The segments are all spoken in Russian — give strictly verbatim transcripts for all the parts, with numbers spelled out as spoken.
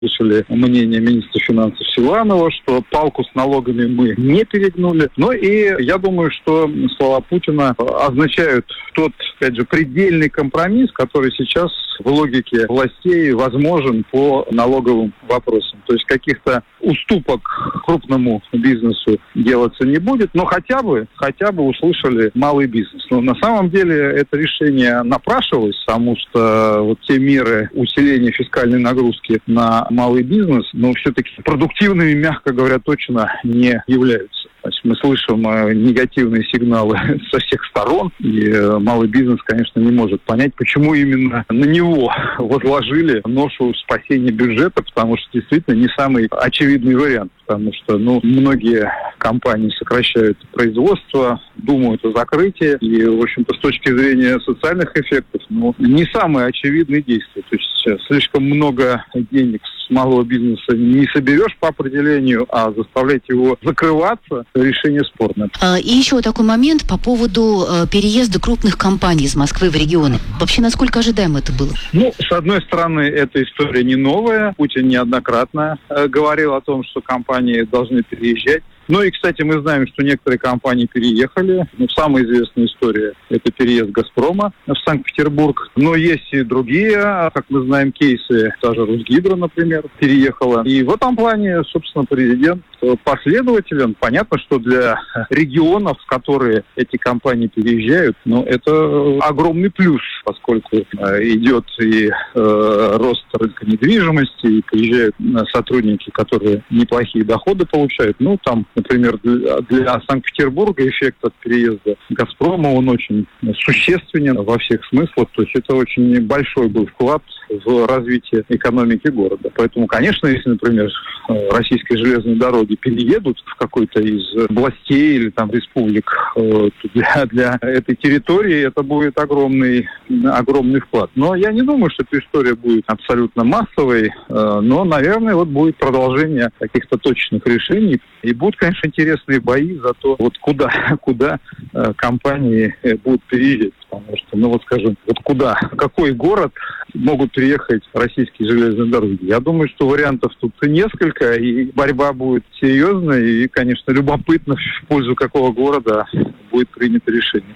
Слышали мнение министра финансов Силуанова, что палку с налогами мы не перегнули. Ну и я думаю, что слова Путина означают тот, опять же, предельный компромисс, который сейчас в логике властей возможен по налоговым вопросам. То есть каких-то уступок крупному бизнесу делаться не будет, но хотя бы, хотя бы услышали малый бизнес. Но на самом деле это решение напрашивалось, потому что вот те меры усиления фискальной нагрузки на малый бизнес, но все-таки продуктивными, мягко говоря, точно не являются. То есть мы слышим э, негативные сигналы со всех сторон, и э, малый бизнес, конечно, не может понять, почему именно на него возложили ношу спасения бюджета, потому что действительно не самый очевидный вариант, потому что, ну, многие компании сокращают производство, думают о закрытии, и, в общем-то, с точки зрения социальных эффектов, ну, не самые очевидные действия. То есть слишком много денег с малого бизнеса не соберешь по определению, а заставлять его закрываться – решение спорное. И еще такой момент по поводу переезда крупных компаний из Москвы в регионы. Вообще, насколько ожидаемо это было? Ну, с одной стороны, эта история не новая. Путин неоднократно э, говорил о том, что компании должны переезжать. Ну и, кстати, мы знаем, что некоторые компании переехали. Ну, самая известная история – это переезд «Газпрома» в Санкт-Петербург. Но есть и другие, как мы знаем, кейсы. Та же «Русгидро», например, переехала. И в этом плане, собственно, президент последователен. Понятно, что для регионов, в которые эти компании переезжают, ну, это огромный плюс, поскольку э, идет и э, рост рынка недвижимости, и приезжают сотрудники, которые неплохие доходы получают. Ну, там, например, для, для Санкт-Петербурга эффект от переезда «Газпрома», он очень существенен во всех смыслах. То есть это очень большой был вклад в развитие экономики города. Поэтому, конечно, если, например, российские железные дороги переедут в какой-то из областей или там республик, для, для этой территории это будет огромный, огромный вклад. Но я не думаю, что эта история будет абсолютно массовой, но, наверное, вот будет продолжение каких-то точных решений. И будут, конечно, интересные бои за то, вот куда, куда компании будут переезжать. Потому что, ну вот скажем, вот куда, в какой город могут приехать российские железные дороги? Я думаю, что вариантов тут несколько, и борьба будет серьезная, и, конечно, любопытно, в пользу какого города будет принято решение.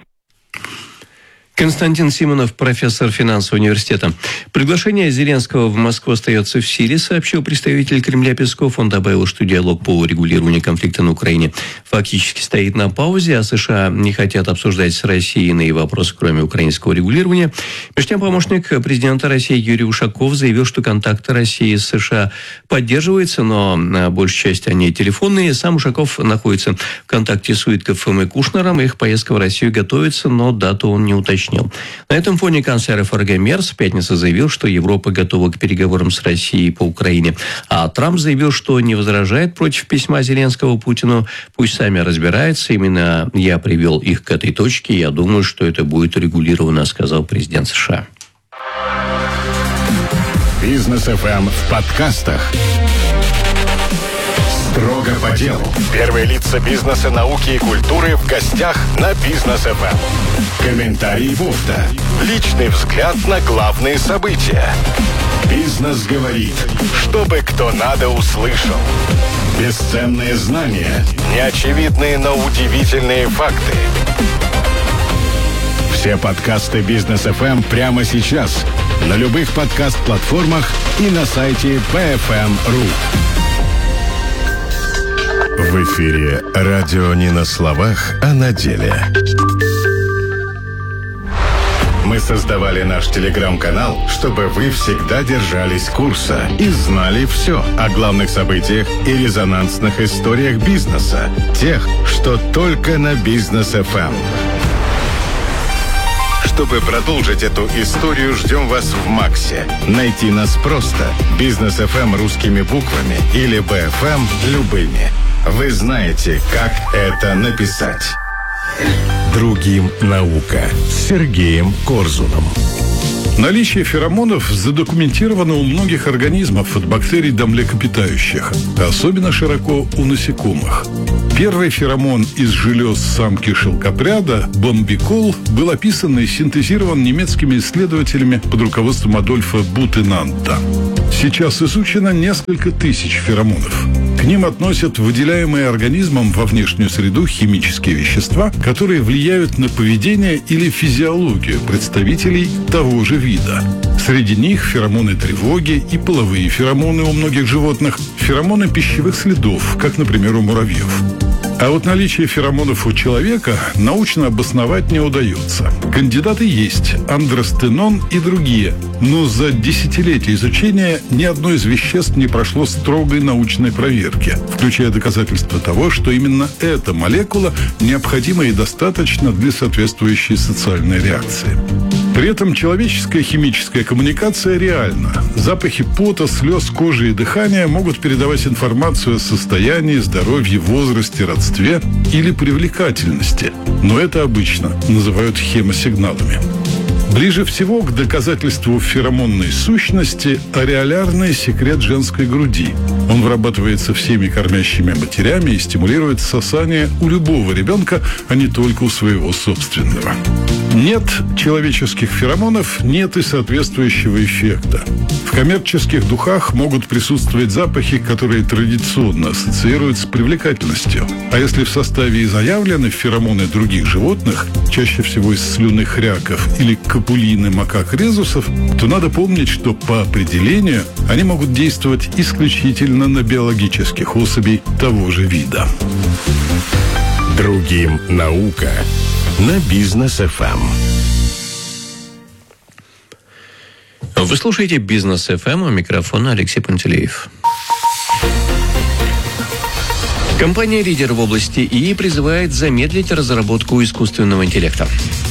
Константин Симонов, профессор финансового университета. Приглашение Зеленского в Москву остается в силе, сообщил представитель Кремля Песков. Он добавил, что диалог по урегулированию конфликта на Украине фактически стоит на паузе, а США не хотят обсуждать с Россией иные вопросы, кроме украинского регулирования. Между тем, помощник президента России Юрий Ушаков заявил, что контакты России с США поддерживаются, но большая часть они телефонные. Сам Ушаков находится в контакте с Уиткофом и Кушнером. Их поездка в Россию готовится, но дату он не уточнил. На этом фоне канцлер ФРГ Мерц в пятницу заявил, что Европа готова к переговорам с Россией по Украине. А Трамп заявил, что не возражает против письма Зеленского Путину. Пусть сами разбираются. Именно я привел их к этой точке. Я думаю, что это будет урегулировано, сказал президент США. Бизнес эф эм в подкастах. Строго по делу. Первые лица бизнеса, науки и культуры в гостях на Бизнес эф эм. Комментарии Вовта. Личный взгляд на главные события. Бизнес говорит, чтобы кто надо услышал. Бесценные знания. Неочевидные, но удивительные факты. Все подкасты Бизнес эф эм прямо сейчас. На любых подкаст-платформах и на сайте би эф эм точка ру. В эфире радио не на словах, а на деле. Мы создавали наш телеграм-канал, чтобы вы всегда держались курса и знали все о главных событиях и резонансных историях бизнеса. Тех, что только на Бизнес эф эм. Чтобы продолжить эту историю, ждем вас в Максе. Найти нас просто. Бизнес эф эм русскими буквами или би эф эм любыми. Вы знаете, как это написать. Другим наука с Сергеем Корзуном. Наличие феромонов задокументировано у многих организмов, от бактерий до млекопитающих, особенно широко у насекомых. Первый феромон из желез самки шелкопряда, бомбикол, был описан и синтезирован немецкими исследователями под руководством Адольфа Бутенанта. Сейчас изучено несколько тысяч феромонов. К ним относят выделяемые организмом во внешнюю среду химические вещества, которые влияют на поведение или физиологию представителей того же вида. Среди них феромоны тревоги и половые феромоны у многих животных, феромоны пищевых следов, как, например, у муравьев. А вот наличие феромонов у человека научно обосновать не удается. Кандидаты есть – андростенон и другие. Но за десятилетия изучения ни одно из веществ не прошло строгой научной проверки, включая доказательства того, что именно эта молекула необходима и достаточна для соответствующей социальной реакции. При этом человеческая химическая коммуникация реальна. Запахи пота, слез, кожи и дыхания могут передавать информацию о состоянии, здоровье, возрасте, родстве или привлекательности. Но это обычно называют хемосигналами. Ближе всего к доказательству феромонной сущности ареолярный секрет женской груди. Он вырабатывается всеми кормящими матерями и стимулирует сосание у любого ребенка, а не только у своего собственного. Нет человеческих феромонов, нет и соответствующего эффекта. В коммерческих духах могут присутствовать запахи, которые традиционно ассоциируют с привлекательностью. А если в составе и заявлены феромоны других животных, чаще всего из слюны хряков или капулины макак-резусов, то надо помнить, что по определению они могут действовать исключительно на биологических особей того же вида. Другим наука на Бизнес эф эм. Вы слушаете Бизнес эф эм, у микрофона Алексей Пантелеев. Компания-лидер в области ИИ призывает замедлить разработку искусственного интеллекта.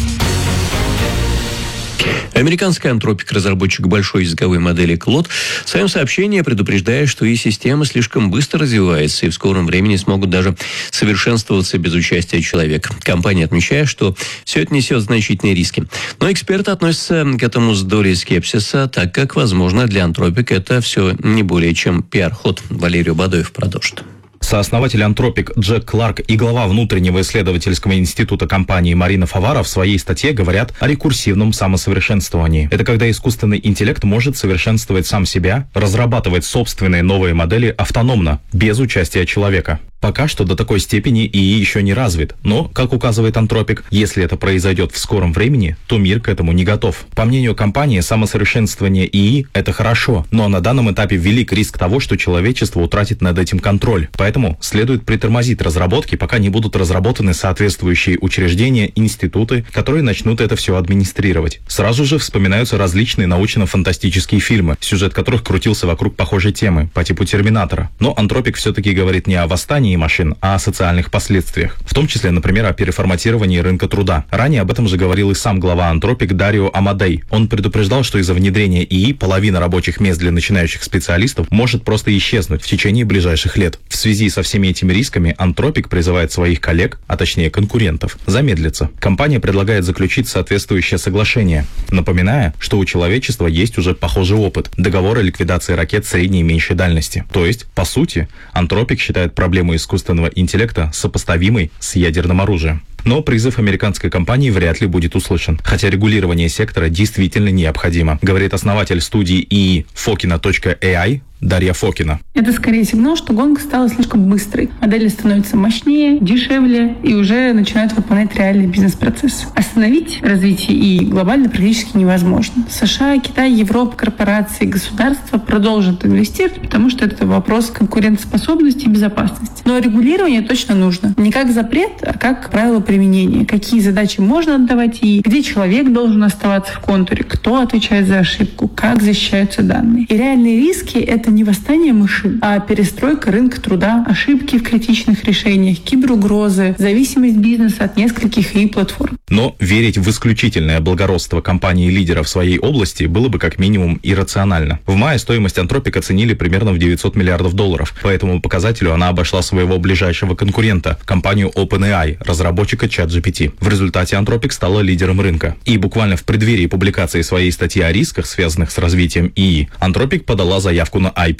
Американская Anthropic, разработчик большой языковой модели Claude, в своем сообщении предупреждает, что и система слишком быстро развивается и в скором времени смогут даже совершенствоваться без участия человека. Компания отмечает, что все это несет значительные риски. Но эксперты относятся к этому с долей скепсиса, так как, возможно, для Anthropic это все не более чем пиар-ход. Валерий Бадоев продолжит. Сооснователь Anthropic Джек Кларк и глава внутреннего исследовательского института компании Марина Фавара в своей статье говорят о рекурсивном самосовершенствовании. Это когда искусственный интеллект может совершенствовать сам себя, разрабатывать собственные новые модели автономно, без участия человека. Пока что до такой степени ИИ еще не развит, но, как указывает Anthropic, если это произойдет в скором времени, то мир к этому не готов. По мнению компании, самосовершенствование ИИ – это хорошо, но на данном этапе велик риск того, что человечество утратит над этим контроль. Поэтому следует притормозить разработки, пока не будут разработаны соответствующие учреждения, институты, которые начнут это все администрировать. Сразу же вспоминаются различные научно-фантастические фильмы, сюжет которых крутился вокруг похожей темы, по типу «Терминатора». Но Anthropic все-таки говорит не о восстании машин, а о социальных последствиях. В том числе, например, о переформатировании рынка труда. Ранее об этом же говорил и сам глава Anthropic Дарио Амадей. Он предупреждал, что из-за внедрения ИИ половина рабочих мест для начинающих специалистов может просто исчезнуть в течение ближайших лет. В связи со всеми этими рисками Anthropic призывает своих коллег, а точнее конкурентов, замедлиться. Компания предлагает заключить соответствующее соглашение, напоминая, что у человечества есть уже похожий опыт – договор о ликвидации ракет средней и меньшей дальности. То есть, по сути, Anthropic считает проблему искусственного интеллекта сопоставимой с ядерным оружием. Но призыв американской компании вряд ли будет услышан, хотя регулирование сектора действительно необходимо, говорит основатель студии ИИ Фокина точка эй ай Дарья Фокина. Это скорее сигнал, что гонка стала слишком быстрой. Модели становятся мощнее, дешевле и уже начинают выполнять реальный бизнес-процесс. Остановить развитие ИИ глобально практически невозможно. США, Китай, Европа, корпорации, государства продолжат инвестировать, потому что это вопрос конкурентоспособности и безопасности. Но регулирование точно нужно. Не как запрет, а как правило применения. Какие задачи можно отдавать ИИ, где человек должен оставаться в контуре, кто отвечает за ошибку, как защищаются данные. И реальные риски — это не восстание машин, а перестройка рынка труда, ошибки в критичных решениях, киберугрозы, зависимость бизнеса от нескольких ИИ-платформ. Но верить в исключительное благородство компании-лидера в своей области было бы как минимум иррационально. В мае стоимость Anthropic оценили примерно в девятьсот миллиардов долларов. По этому показателю она обошла своего ближайшего конкурента, компанию OpenAI, разработчика ChatGPT. В результате Anthropic стала лидером рынка. И буквально в преддверии публикации своей статьи о рисках, связанных с развитием ИИ, Anthropic подала заявку на ай пи о.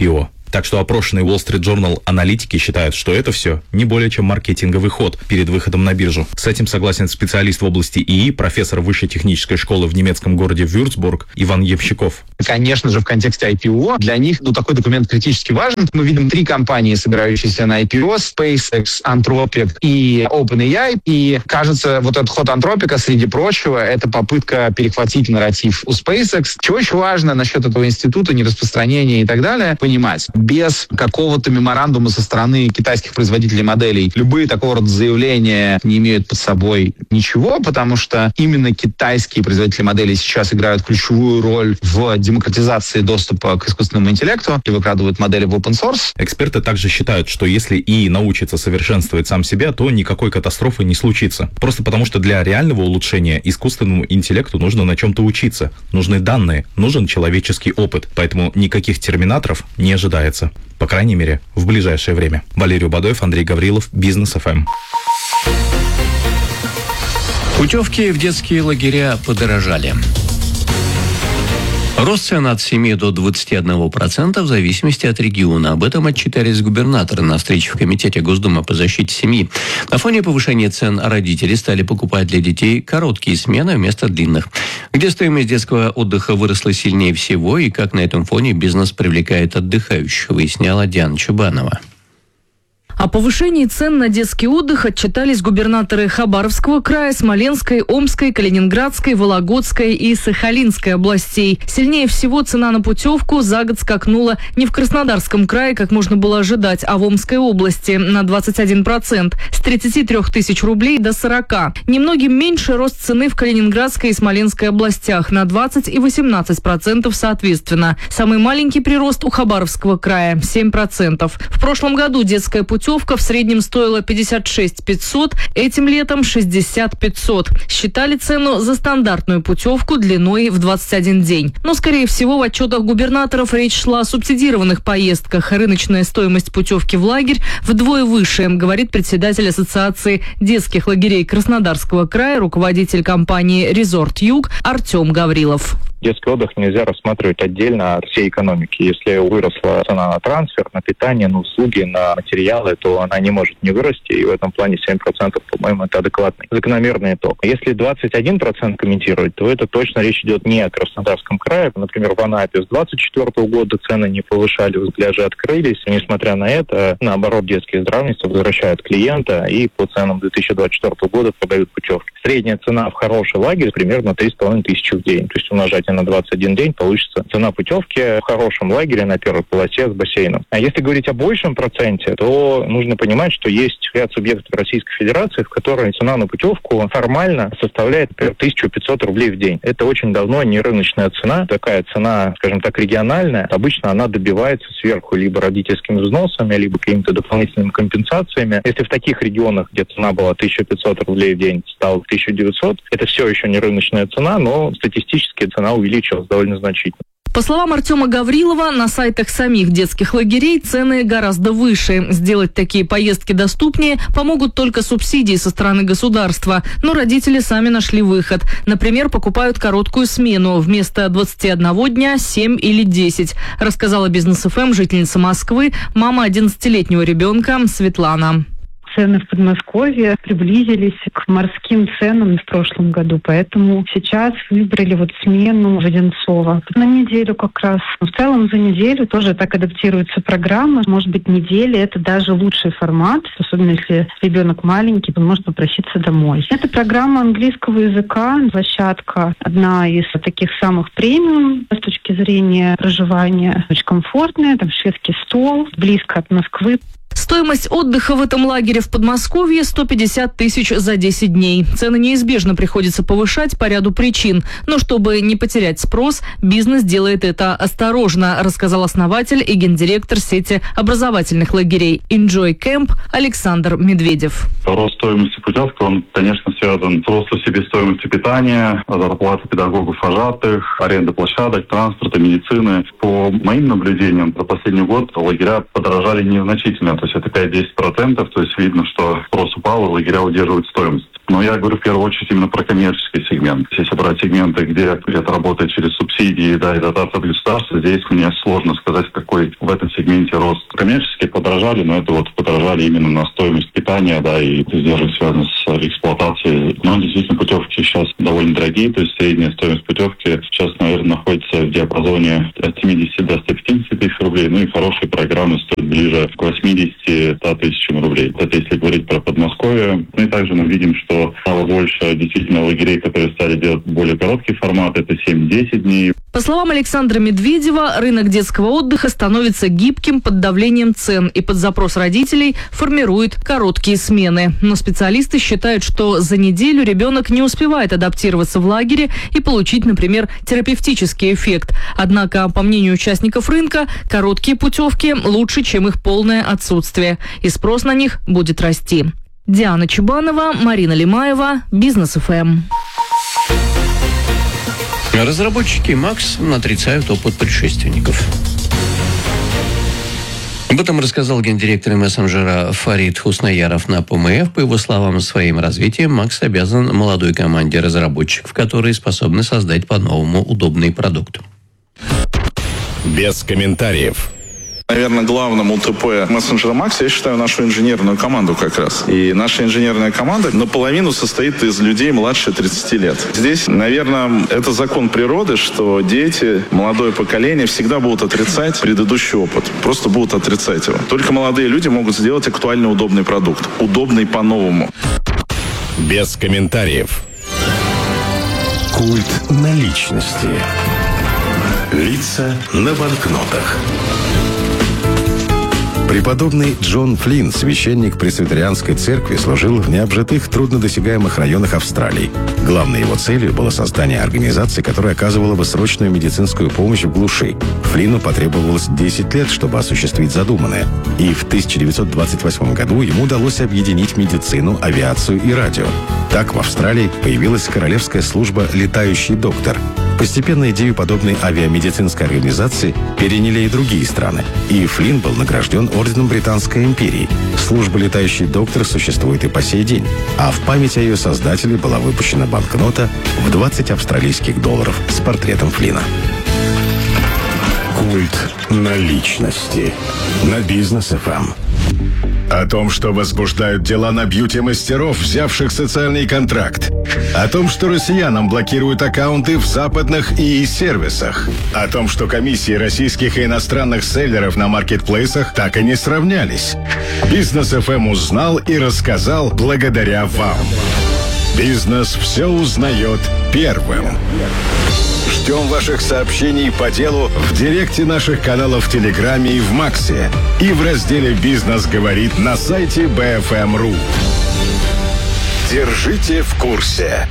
Так что опрошенные Wall Street Journal аналитики считают, что это все не более чем маркетинговый ход перед выходом на биржу. С этим согласен специалист в области ИИ, профессор Высшей технической школы в немецком городе Вюрцбург Иван Евщиков. Конечно же, в контексте ай пи о для них ну, такой документ критически важен. Мы видим три компании, собирающиеся на ай пи о: SpaceX, Anthropic и OpenAI. И, кажется, вот этот ход Anthropic, среди прочего, это попытка перехватить нарратив у SpaceX. Чего еще важно насчет этого института, нераспространения и так далее, понимать. Без какого-то меморандума со стороны китайских производителей моделей любые такого рода заявления не имеют под собой ничего, потому что именно китайские производители моделей сейчас играют ключевую роль в демократизации доступа к искусственному интеллекту и выкладывают модели в open source. Эксперты также считают, что если ИИ научится совершенствовать сам себя, то никакой катастрофы не случится. Просто потому, что для реального улучшения искусственному интеллекту нужно на чем-то учиться. Нужны данные, нужен человеческий опыт. Поэтому никаких терминаторов не ожидается. По крайней мере, в ближайшее время. Валерий Бадоев, Андрей Гаврилов, Бизнес эф эм. Путевки в детские лагеря подорожали. Рост цен от семи до двадцати одного процента в зависимости от региона. Об этом отчитались губернаторы на встрече в Комитете Госдумы по защите семьи. На фоне повышения цен родители стали покупать для детей короткие смены вместо длинных. Где стоимость детского отдыха выросла сильнее всего и как на этом фоне бизнес привлекает отдыхающих, выясняла Диана Чубанова. О повышении цен на детский отдых отчитались губернаторы Хабаровского края, Смоленской, Омской, Калининградской, Вологодской и Сахалинской областей. Сильнее всего цена на путевку за год скакнула не в Краснодарском крае, как можно было ожидать, а в Омской области на двадцать один процент, с тридцати трёх тысяч рублей до сорока. Немногим меньше рост цены в Калининградской и Смоленской областях на двадцать и восемнадцать процентов соответственно. Самый маленький прирост у Хабаровского края – семь процентов. В прошлом году детская путевка Путевка в среднем стоила пятьдесят шесть пятьсот, этим летом шестьдесят пятьсот. Считали цену за стандартную путевку длиной в двадцать один день. Но, скорее всего, в отчетах губернаторов речь шла о субсидированных поездках. Рыночная стоимость путевки в лагерь вдвое выше, говорит председатель Ассоциации детских лагерей Краснодарского края, руководитель компании «Резорт Юг» Артем Гаврилов. Детский отдых нельзя рассматривать отдельно от всей экономики. Если выросла цена на трансфер, на питание, на услуги, на материалы, то она не может не вырасти, и в этом плане семь процентов, по-моему, это адекватный, закономерный итог. Если двадцать один процент комментировать, то это точно речь идет не о Краснодарском крае. Например, в Анапе с двадцать четвёртого года цены не повышали, пляжи открылись. Несмотря на это, наоборот, детские здравницы возвращают клиента и по ценам две тысячи двадцать четвёртого года продают путевки. Средняя цена в хороший лагерь примерно три с половиной тысячи в день. То есть умножать на двадцать один день получится цена путевки в хорошем лагере на первой полосе с бассейном. А если говорить о большем проценте, то нужно понимать, что есть ряд субъектов Российской Федерации, в которой цена на путевку формально составляет, например, тысяча пятьсот рублей в день. Это очень давно не рыночная цена. Такая цена, скажем так, региональная. Обычно она добивается сверху либо родительскими взносами, либо какими-то дополнительными компенсациями. Если в таких регионах, где цена была тысяча пятьсот рублей в день, стала тысяча девятьсот, это все еще не рыночная цена, но статистически цена увеличилась довольно значительно. По словам Артема Гаврилова, на сайтах самих детских лагерей цены гораздо выше. Сделать такие поездки доступнее помогут только субсидии со стороны государства. Но родители сами нашли выход. Например, покупают короткую смену. Вместо двадцати одного дня семь или десять. Рассказала Бизнес эф эм жительница Москвы, мама одиннадцатилетнего ребенка Светлана. Цены в Подмосковье приблизились к морским ценам в прошлом году, поэтому сейчас выбрали вот смену в Одинцово. На неделю как раз. В целом за неделю тоже так адаптируется программа. Может быть, неделя – это даже лучший формат, особенно если ребенок маленький, он может попроситься домой. Это программа английского языка, площадка одна из таких самых премиум с точки зрения проживания. Очень комфортная, там шведский стол, близко от Москвы. Стоимость отдыха в этом лагере в Подмосковье – сто пятьдесят тысяч за десять дней. Цены неизбежно приходится повышать по ряду причин. Но чтобы не потерять спрос, бизнес делает это осторожно, рассказал основатель и гендиректор сети образовательных лагерей Enjoy Camp Александр Медведев. Рост стоимости путевки, он, конечно, связан с ростом себестоимости питания, зарплаты педагогов, вожатых, аренды площадок, транспорта, медицины. По моим наблюдениям, за последний год лагеря подорожали незначительно. То есть это пять-десять процентов, то есть видно, что спрос упал, и лагеря удерживают стоимость. Но я говорю в первую очередь именно про коммерческий сегмент. Если брать сегменты, где это работает через субсидии, да, и дотации от государства, здесь мне сложно сказать, какой в этом сегменте рост. Коммерческие подорожали, но это вот подорожали именно на стоимость питания, да, и издержек связаны с эксплуатацией. Но действительно путевки сейчас довольно дорогие, то есть средняя стоимость путевки сейчас, наверное, находится в диапазоне от семидесяти до ста пятидесяти тысяч рублей, ну и хорошие программы стоят ближе к восьмидесяти ста тысячам рублей. Это если говорить про Подмосковье. Ну и также мы видим, что стало больше действительно лагерей, которые стали делать более короткий формат, это семь-десять дней. По словам Александра Медведева, рынок детского отдыха становится гибким под давлением цен и под запрос родителей формирует короткие смены. Но специалисты считают, что за неделю ребенок не успевает адаптироваться в лагере и получить, например, терапевтический эффект. Однако, по мнению участников рынка, короткие путевки лучше, чем их полное отсутствие, и спрос на них будет расти. Диана Чубанова, Марина Лимаева, Бизнес эф эм. Разработчики Макс отрицают опыт предшественников. Об этом рассказал гендиректор мессенджера Фарид Хуснаяров на ПМФ. По его словам, своим развитием Макс обязан молодой команде разработчиков, которые способны создать по-новому удобный продукт. Без комментариев. Наверное, главным УТП мессенджера Макс, я считаю, нашу инженерную команду как раз. И наша инженерная команда наполовину состоит из людей младше тридцати лет. Здесь, наверное, это закон природы, что дети, молодое поколение всегда будут отрицать предыдущий опыт. Просто будут отрицать его. Только молодые люди могут сделать актуально удобный продукт. Удобный по-новому. Без комментариев. Культ наличности. Лица на банкнотах. Преподобный Джон Флинн, священник пресвитерианской церкви, служил в необжитых, труднодосягаемых районах Австралии. Главной его целью было создание организации, которая оказывала бы срочную медицинскую помощь в глуши. Флинну потребовалось десять лет, чтобы осуществить задуманное. И в тысяча девятьсот двадцать восьмом году ему удалось объединить медицину, авиацию и радио. Так в Австралии появилась королевская служба «Летающий доктор». Постепенно идею подобной авиамедицинской организации переняли и другие страны. И Флинн был награжден орденом Британской империи. Служба «Летающий доктор» существует и по сей день. А в память о ее создателе была выпущена банкнота в двадцать австралийских долларов с портретом Флинна. Культ наличности. На Бизнес эф эм. О том, что возбуждают дела на бьюти-мастеров, взявших социальный контракт. О том, что россиянам блокируют аккаунты в западных и сервисах. О том, что комиссии российских и иностранных селлеров на маркетплейсах так и не сравнялись. Бизнес эф эм узнал и рассказал благодаря вам. Бизнес все узнает первым. Ждем ваших сообщений по делу в директе наших каналов в Телеграме и в Максе. И в разделе «Бизнес говорит» на сайте би эф эм точка ру. Держите в курсе.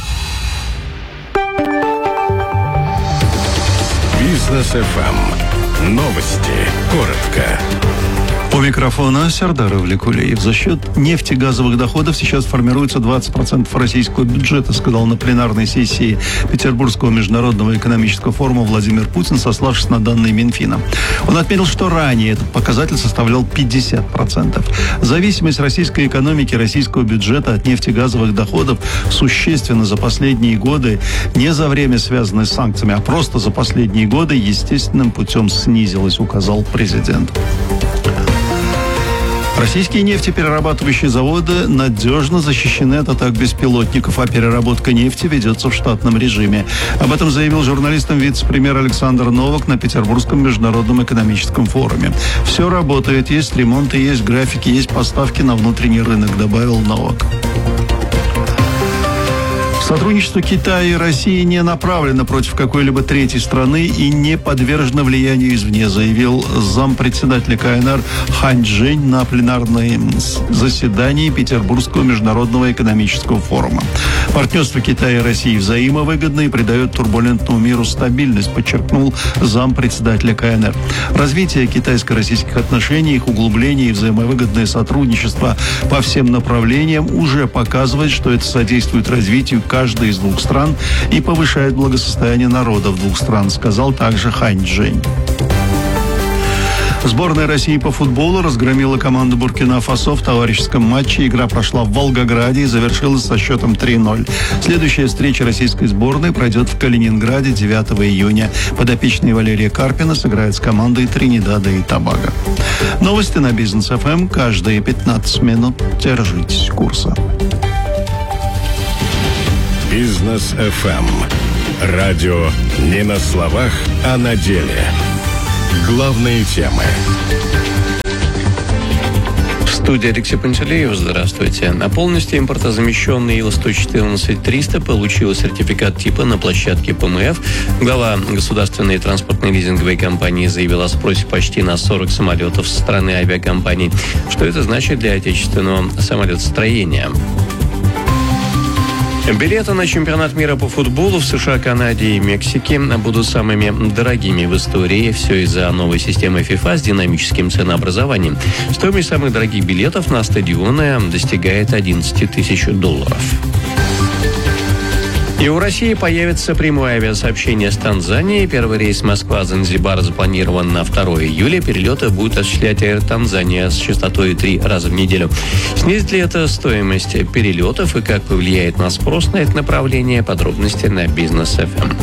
Бизнес эф эм. Новости. Коротко. У микрофона Сердар Ивликулиев. За счет нефтегазовых доходов сейчас формируется двадцать процентов российского бюджета, сказал на пленарной сессии Петербургского международного экономического форума Владимир Путин, сославшись на данные Минфина. Он отметил, что ранее этот показатель составлял пятьдесят процентов. Зависимость российской экономики, российского бюджета от нефтегазовых доходов существенно за последние годы, не за время, связанное с санкциями, а просто за последние годы естественным путем снизилась, указал президент. Российские нефтеперерабатывающие заводы надежно защищены от атак беспилотников, а переработка нефти ведется в штатном режиме. Об этом заявил журналистам вице-премьер Александр Новак на Петербургском международном экономическом форуме. Все работает, есть ремонты, есть графики, есть поставки на внутренний рынок, добавил Новак. Сотрудничество Китая и России не направлено против какой-либо третьей страны и не подвержено влиянию извне, заявил зампредседателя ка эн эр Хань Чжэнь на пленарном заседании Петербургского международного экономического форума. Партнерство Китая и России взаимовыгодно и придает турбулентному миру стабильность, подчеркнул зампредседателя ка эн эр. Развитие китайско-российских отношений, их углубление и взаимовыгодное сотрудничество по всем направлениям уже показывает, что это содействует развитию каждой из двух стран и повышает благосостояние народов двух стран, сказал также Хань Чжэнь. Сборная России по футболу разгромила команду Буркина-Фасо в товарищеском матче. Игра прошла в Волгограде и завершилась со счетом три ноль. Следующая встреча российской сборной пройдет в Калининграде девятого июня. Подопечные Валерия Карпина сыграют с командой Тринидада и Тобаго. Новости на Бизнес эф эм каждые пятнадцать минут. Держитесь курса. Бизнес эф эм. Радио не на словах, а на деле. Главные темы. В студии Алексей Пантелеев. Здравствуйте. На полностью импортозамещенный ил сто четырнадцать триста получил сертификат типа на площадке пэ эм эф. Глава государственной транспортной лизинговой компании заявила о спросе почти на сорок самолетов со стороны авиакомпаний. Что это значит для отечественного самолетостроения? Билеты на чемпионат мира по футболу в США, Канаде и Мексике будут самыми дорогими в истории. Все из-за новой системы FIFA с динамическим ценообразованием. Стоимость самых дорогих билетов на стадионы достигает одиннадцать тысяч долларов. И у России появится прямое авиасообщение с Танзанией. Первый рейс Москва-Занзибар запланирован на второго июля. Перелеты будет осуществлять Air Tanzania с частотой три раза в неделю. Снизит ли это стоимость перелетов и как повлияет на спрос на это направление? Подробности на Бизнес эф эм.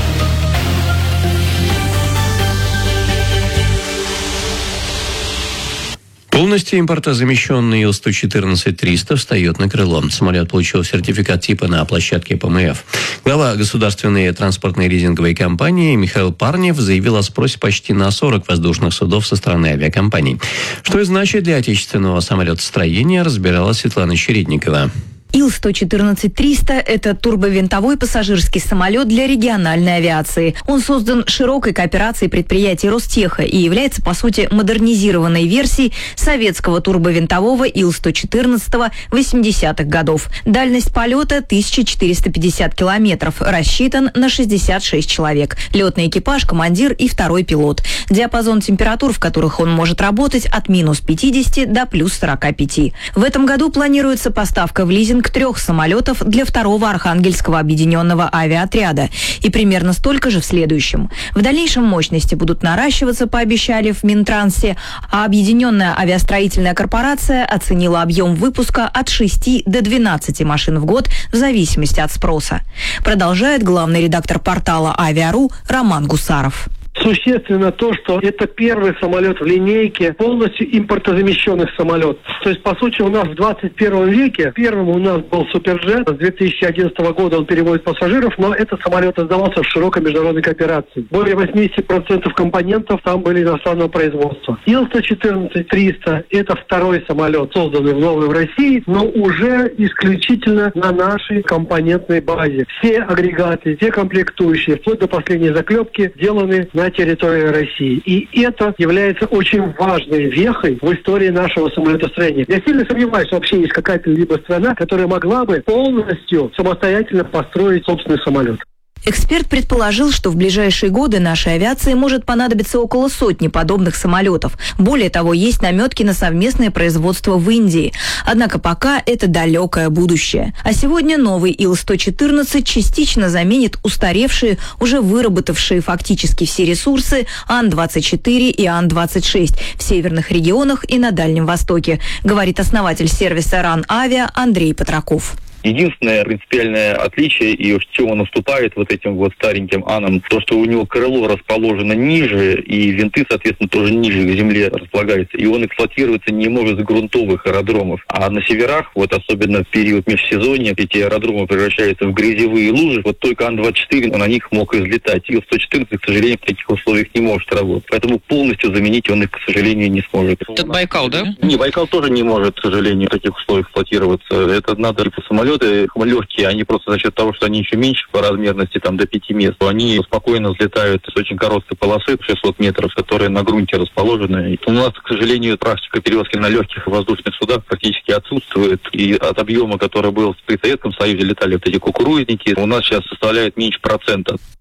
Полностью импортозамещенный ил сто четырнадцать триста встает на крыло. Самолет получил сертификат типа на площадке пэ эм эф. Глава государственной транспортной лизинговой компании Михаил Парнев заявил о спросе почти на сорок воздушных судов со стороны авиакомпаний. Что это значит для отечественного самолетостроения, разбиралась Светлана Чередникова. ил сто четырнадцать триста – это турбовинтовой пассажирский самолет для региональной авиации. Он создан широкой кооперацией предприятий Ростеха и является, по сути, модернизированной версией советского турбовинтового ил сто четырнадцать восьмидесятых годов. Дальность полета – тысяча четыреста пятьдесят километров, рассчитан на шестьдесят шесть человек. Летный экипаж, командир и второй пилот. Диапазон температур, в которых он может работать, от минус пятидесяти до плюс сорока пяти. В этом году планируется поставка в лизинг трех самолетов для второго Архангельского объединенного авиаотряда и примерно столько же в следующем. В дальнейшем мощности будут наращиваться, пообещали в Минтрансе, а Объединенная авиастроительная корпорация оценила объем выпуска от шести до двенадцати машин в год в зависимости от спроса. Продолжает главный редактор портала «Авиа.ру» Роман Гусаров. Существенно то, что это первый самолет в линейке полностью импортозамещенных самолетов. То есть, по сути, у нас в двадцать первом веке первым у нас был Суперджет. С две тысячи одиннадцатого года он перевозит пассажиров, но этот самолет создавался в широкой международной кооперации. Более восемьдесят процентов компонентов там были иностранного производства. ил сто четырнадцать триста – это второй самолет, созданный в новой в России, но уже исключительно на нашей компонентной базе. Все агрегаты, все комплектующие, вплоть до последней заклепки, сделаны на территории России. И это является очень важной вехой в истории нашего самолетостроения. Я сильно сомневаюсь, что вообще есть какая-то либо страна, которая могла бы полностью самостоятельно построить собственный самолет. Эксперт предположил, что в ближайшие годы нашей авиации может понадобиться около сотни подобных самолетов. Более того, есть наметки на совместное производство в Индии. Однако пока это далекое будущее. А сегодня новый ил сто четырнадцать частично заменит устаревшие, уже выработавшие фактически все ресурсы Ан двадцать четыре и Ан двадцать шесть в северных регионах и на Дальнем Востоке, говорит основатель сервиса РАН-Авиа Андрей Патраков. Единственное принципиальное отличие, и в чем он уступает вот этим вот стареньким Анам, то, что у него крыло расположено ниже, и винты, соответственно, тоже ниже к земле располагаются, и он эксплуатируется не может с грунтовых аэродромов. А на северах, вот особенно в период межсезонья, эти аэродромы превращаются в грязевые лужи, вот только Ан двадцать четыре на них мог излетать. ил сто четырнадцать, к сожалению, в таких условиях не может работать. Поэтому полностью заменить он их, к сожалению, не сможет. Это Байкал, да? Не, Байкал тоже не может, к сожалению, в таких условиях эксплуатироваться. Это надо по самолету легкие, они просто за счет того, что они еще меньше по размерности, там до пяти мест, они спокойно взлетают с очень короткой полосы, шестьсот метров, которые на грунте расположены. И у нас, к сожалению, практика перевозки на легких воздушных судах практически отсутствует. И от объема, который был при Советском Союзе, летали вот эти кукурузники, у нас сейчас составляет меньше процента.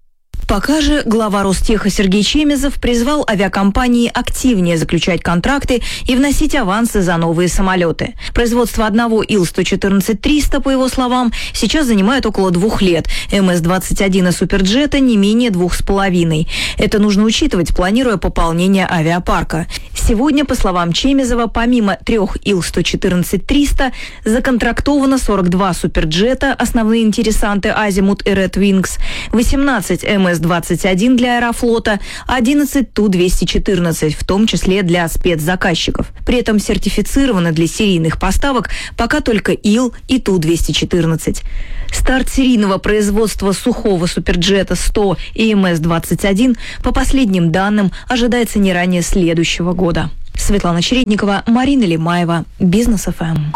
Пока же глава Ростеха Сергей Чемезов призвал авиакомпании активнее заключать контракты и вносить авансы за новые самолеты. Производство одного Ил сто четырнадцать триста, по его словам, сейчас занимает около двух лет. эм эс двадцать один и Суперджета не менее двух с половиной. Это нужно учитывать, планируя пополнение авиапарка. Сегодня, по словам Чемезова, помимо трех Ил сто четырнадцать триста, законтрактовано сорок два Суперджета, основные интересанты Азимут и Red Wings, восемнадцать эм эс двадцать один для Аэрофлота, одиннадцать Ту двести четырнадцать, в том числе для спецзаказчиков. При этом сертифицированы для серийных поставок пока только Ил и Ту двести четырнадцать. Старт серийного производства сухого Суперджета сто и эм эс двадцать один, по последним данным, ожидается не ранее следующего года. Светлана Чередникова, Марина Лимаева, Бизнес эф эм.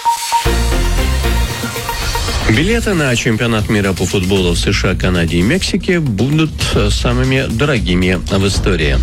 Билеты на чемпионат мира по футболу в США, Канаде и Мексике будут самыми дорогими в истории.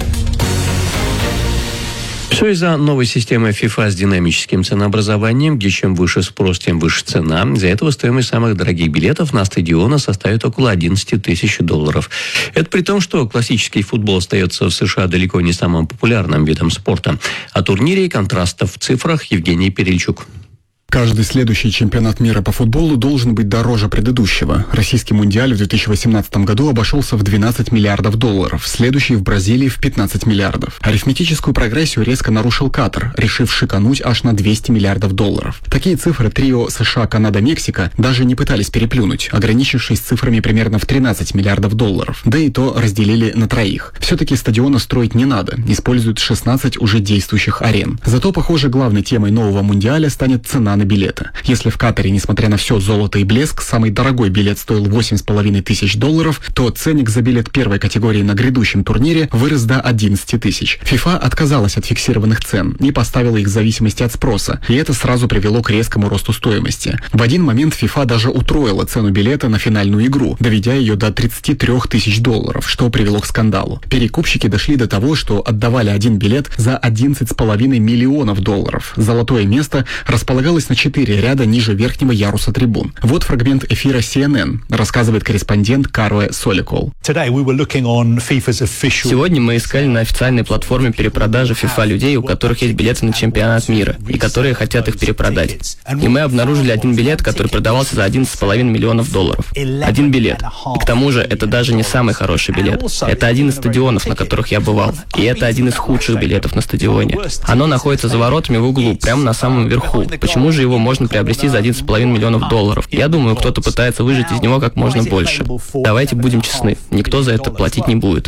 Все из-за новой системы FIFA с динамическим ценообразованием, где чем выше спрос, тем выше цена. Из-за этого стоимость самых дорогих билетов на стадионы составит около одиннадцать тысяч долларов. Это при том, что классический футбол остается в США далеко не самым популярным видом спорта. О турнире и контрастов в цифрах Евгений Перельчук. Каждый следующий чемпионат мира по футболу должен быть дороже предыдущего. Российский мундиаль в две тысячи восемнадцатом году обошелся в двенадцать миллиардов долларов, следующий в Бразилии в пятнадцать миллиардов. Арифметическую прогрессию резко нарушил Катар, решив шикануть аж на двести миллиардов долларов. Такие цифры трио США, Канада, Мексика даже не пытались переплюнуть, ограничившись цифрами примерно в тринадцать миллиардов долларов. Да и то разделили на троих. Все-таки стадиона строить не надо, используют шестнадцать уже действующих арен. Зато, похоже, главной темой нового мундиаля станет цена на билеты. Если в Катаре, несмотря на все золото и блеск, самый дорогой билет стоил восемь с половиной тысяч долларов, то ценник за билет первой категории на грядущем турнире вырос до одиннадцать тысяч. FIFA отказалась от фиксированных цен и поставила их в зависимости от спроса, и это сразу привело к резкому росту стоимости. В один момент FIFA даже утроила цену билета на финальную игру, доведя ее до тридцати трёх тысяч долларов, что привело к скандалу. Перекупщики дошли до того, что отдавали один билет за одиннадцать с половиной миллионов долларов. Золотое место располагалось на четыре ряда ниже верхнего яруса трибун. Вот фрагмент эфира си эн эн, рассказывает корреспондент Карве Соликол. Сегодня мы искали на официальной платформе перепродажи FIFA людей, у которых есть билеты на чемпионат мира, и которые хотят их перепродать. И мы обнаружили один билет, который продавался за одиннадцать с половиной миллионов долларов. Один билет. И к тому же это даже не самый хороший билет. Это один из стадионов, на которых я бывал. И это один из худших билетов на стадионе. Оно находится за воротами в углу, прямо на самом верху. Почему же его можно приобрести за одиннадцать с половиной миллионов долларов? Я думаю, кто-то пытается выжать из него как можно больше. Давайте будем честны, никто за это платить не будет.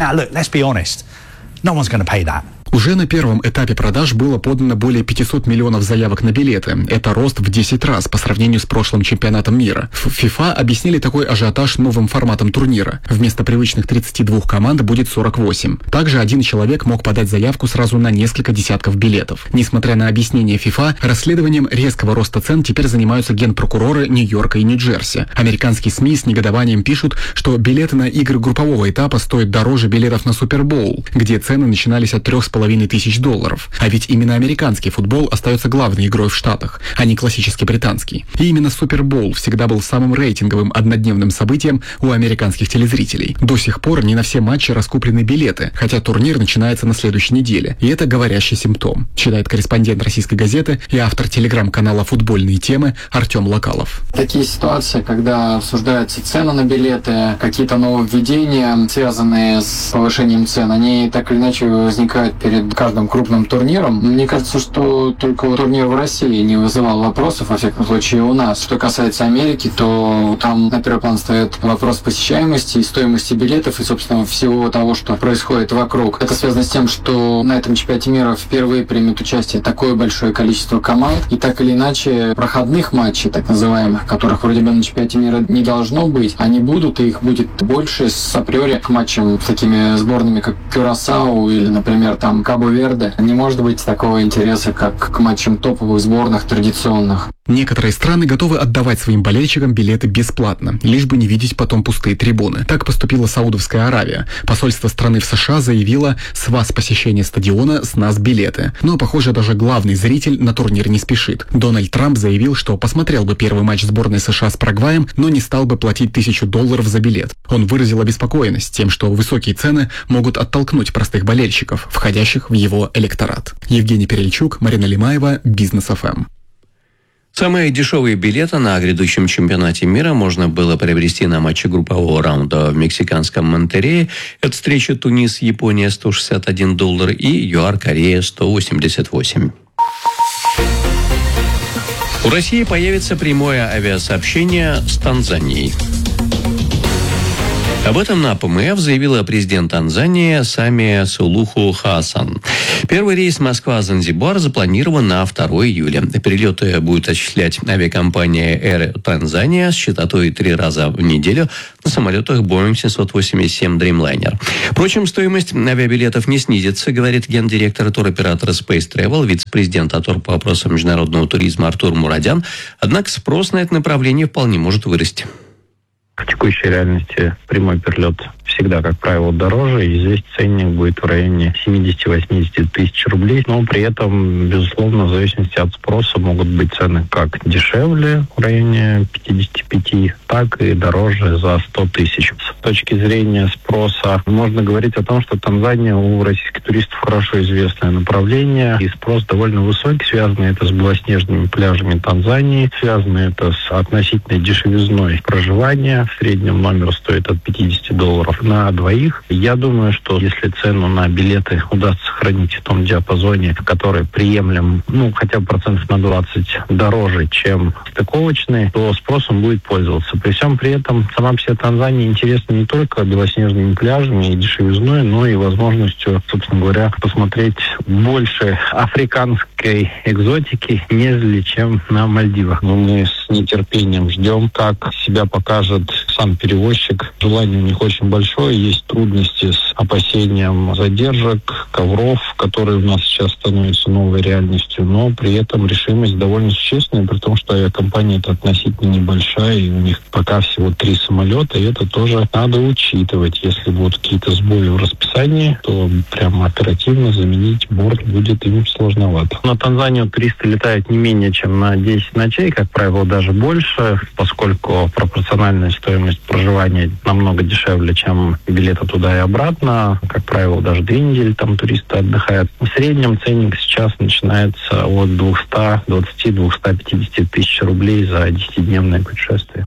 Уже на первом этапе продаж было подано более пятисот миллионов заявок на билеты. Это рост в десять раз по сравнению с прошлым чемпионатом мира. В FIFA объяснили такой ажиотаж новым форматом турнира. Вместо привычных тридцати двух команд будет сорок восемь. Также один человек мог подать заявку сразу на несколько десятков билетов. Несмотря на объяснение FIFA, расследованием резкого роста цен теперь занимаются генпрокуроры Нью-Йорка и Нью-Джерси. Американские СМИ с негодованием пишут, что билеты на игры группового этапа стоят дороже билетов на Супербоул, где цены начинались от трех с половиной тысяч долларов. А ведь именно американский футбол остается главной игрой в Штатах, а не классический британский. И именно Супербоул всегда был самым рейтинговым однодневным событием у американских телезрителей. До сих пор не на все матчи раскуплены билеты, хотя турнир начинается на следующей неделе. И это говорящий симптом, считает корреспондент «Российской газеты» и автор телеграм-канала «Футбольные темы» Артем Локалов. Такие ситуации, когда обсуждаются цены на билеты, какие-то нововведения, связанные с повышением цен, они так или иначе возникают перед каждым крупным турниром. Мне кажется, что только турнир в России не вызывал вопросов, во всяком случае у нас. Что касается Америки, то там на первый план стоит вопрос посещаемости и стоимости билетов и, собственно, всего того, что происходит вокруг. Это связано с тем, что на этом чемпионате мира впервые примет участие такое большое количество команд, и так или иначе проходных матчей, так называемых, которых вроде бы на чемпионате мира не должно быть, они будут, и их будет больше с априори к матчам с такими сборными, как Кюрасау или, например, там Кабо-Верде. Не может быть такого интереса, как к матчам топовых сборных традиционных. Некоторые страны готовы отдавать своим болельщикам билеты бесплатно, лишь бы не видеть потом пустые трибуны. Так поступила Саудовская Аравия. Посольство страны в США заявило: с вас посещение стадиона, с нас билеты. Но, похоже, даже главный зритель на турнир не спешит. Дональд Трамп заявил, что посмотрел бы первый матч сборной США с Парагваем, но не стал бы платить тысячу долларов за билет. Он выразил обеспокоенность тем, что высокие цены могут оттолкнуть простых болельщиков, входящих в его электорат. Евгений Перельчук, Марина Лимаева, Бизнес эф эм. Самые дешевые билеты на грядущем чемпионате мира можно было приобрести на матче группового раунда в мексиканском Монтеррее. Это встреча Тунис-Япония сто шестьдесят один доллар и ЮАР-Корея сто восемьдесят восемь. У России появится прямое авиасообщение с Танзанией. Об этом на ПМФ заявила президент Танзании Самия Сулуху Хасан. Первый рейс Москва-Занзибар запланирован на второго июля. Перелеты будет осуществлять авиакомпания Air Tanzania с частотой три раза в неделю на самолетах Boeing семьсот восемьдесят семь Dreamliner. Впрочем, стоимость авиабилетов не снизится, говорит гендиректор туроператора Space Travel, вице-президент АТОР по вопросам международного туризма Артур Мурадян. Однако спрос на это направление вполне может вырасти. В текущей реальности прямой перелет всегда, как правило, дороже, и здесь ценник будет в районе семьдесят-восемьдесят тысяч рублей, но при этом, безусловно, в зависимости от спроса могут быть цены как дешевле в районе пятьдесят пять, так и дороже за сто тысяч. С точки зрения спроса можно говорить о том, что Танзания у российских туристов хорошо известное направление, и спрос довольно высокий, связано это с белоснежными пляжами Танзании, связано это с относительной дешевизной проживания. В среднем номер стоит от пятьдесят долларов на двоих. Я думаю, что если цену на билеты удастся сохранить в том диапазоне, который приемлем, ну, хотя бы процентов на двадцать дороже, чем стыковочные, то спросом будет пользоваться. При всем при этом сама по себе Танзания интересна не только белоснежными пляжами и дешевизной, но и возможностью, собственно говоря, посмотреть больше африканской экзотики, нежели чем на Мальдивах. Но мы с нетерпением ждем, как себя покажет сам перевозчик. Желание у них очень большое. Есть трудности с опасением задержек, ковров, которые у нас сейчас становятся новой реальностью, но при этом решимость довольно существенная, при том, что авиакомпания это относительно небольшая, и у них пока всего три самолета, и это тоже надо учитывать. Если будут какие-то сбои в расписании, то прямо оперативно заменить борт будет им сложновато. На Танзанию туристы летают не менее чем на десять ночей, как правило, даже больше, поскольку пропорциональная стоимость проживания намного дешевле, чем билеты туда и обратно. Как правило, даже две недели там туристы отдыхают. В среднем ценник сейчас начинается от двухсот двадцати — двухсот пятидесяти тысяч рублей за десятидневное путешествие.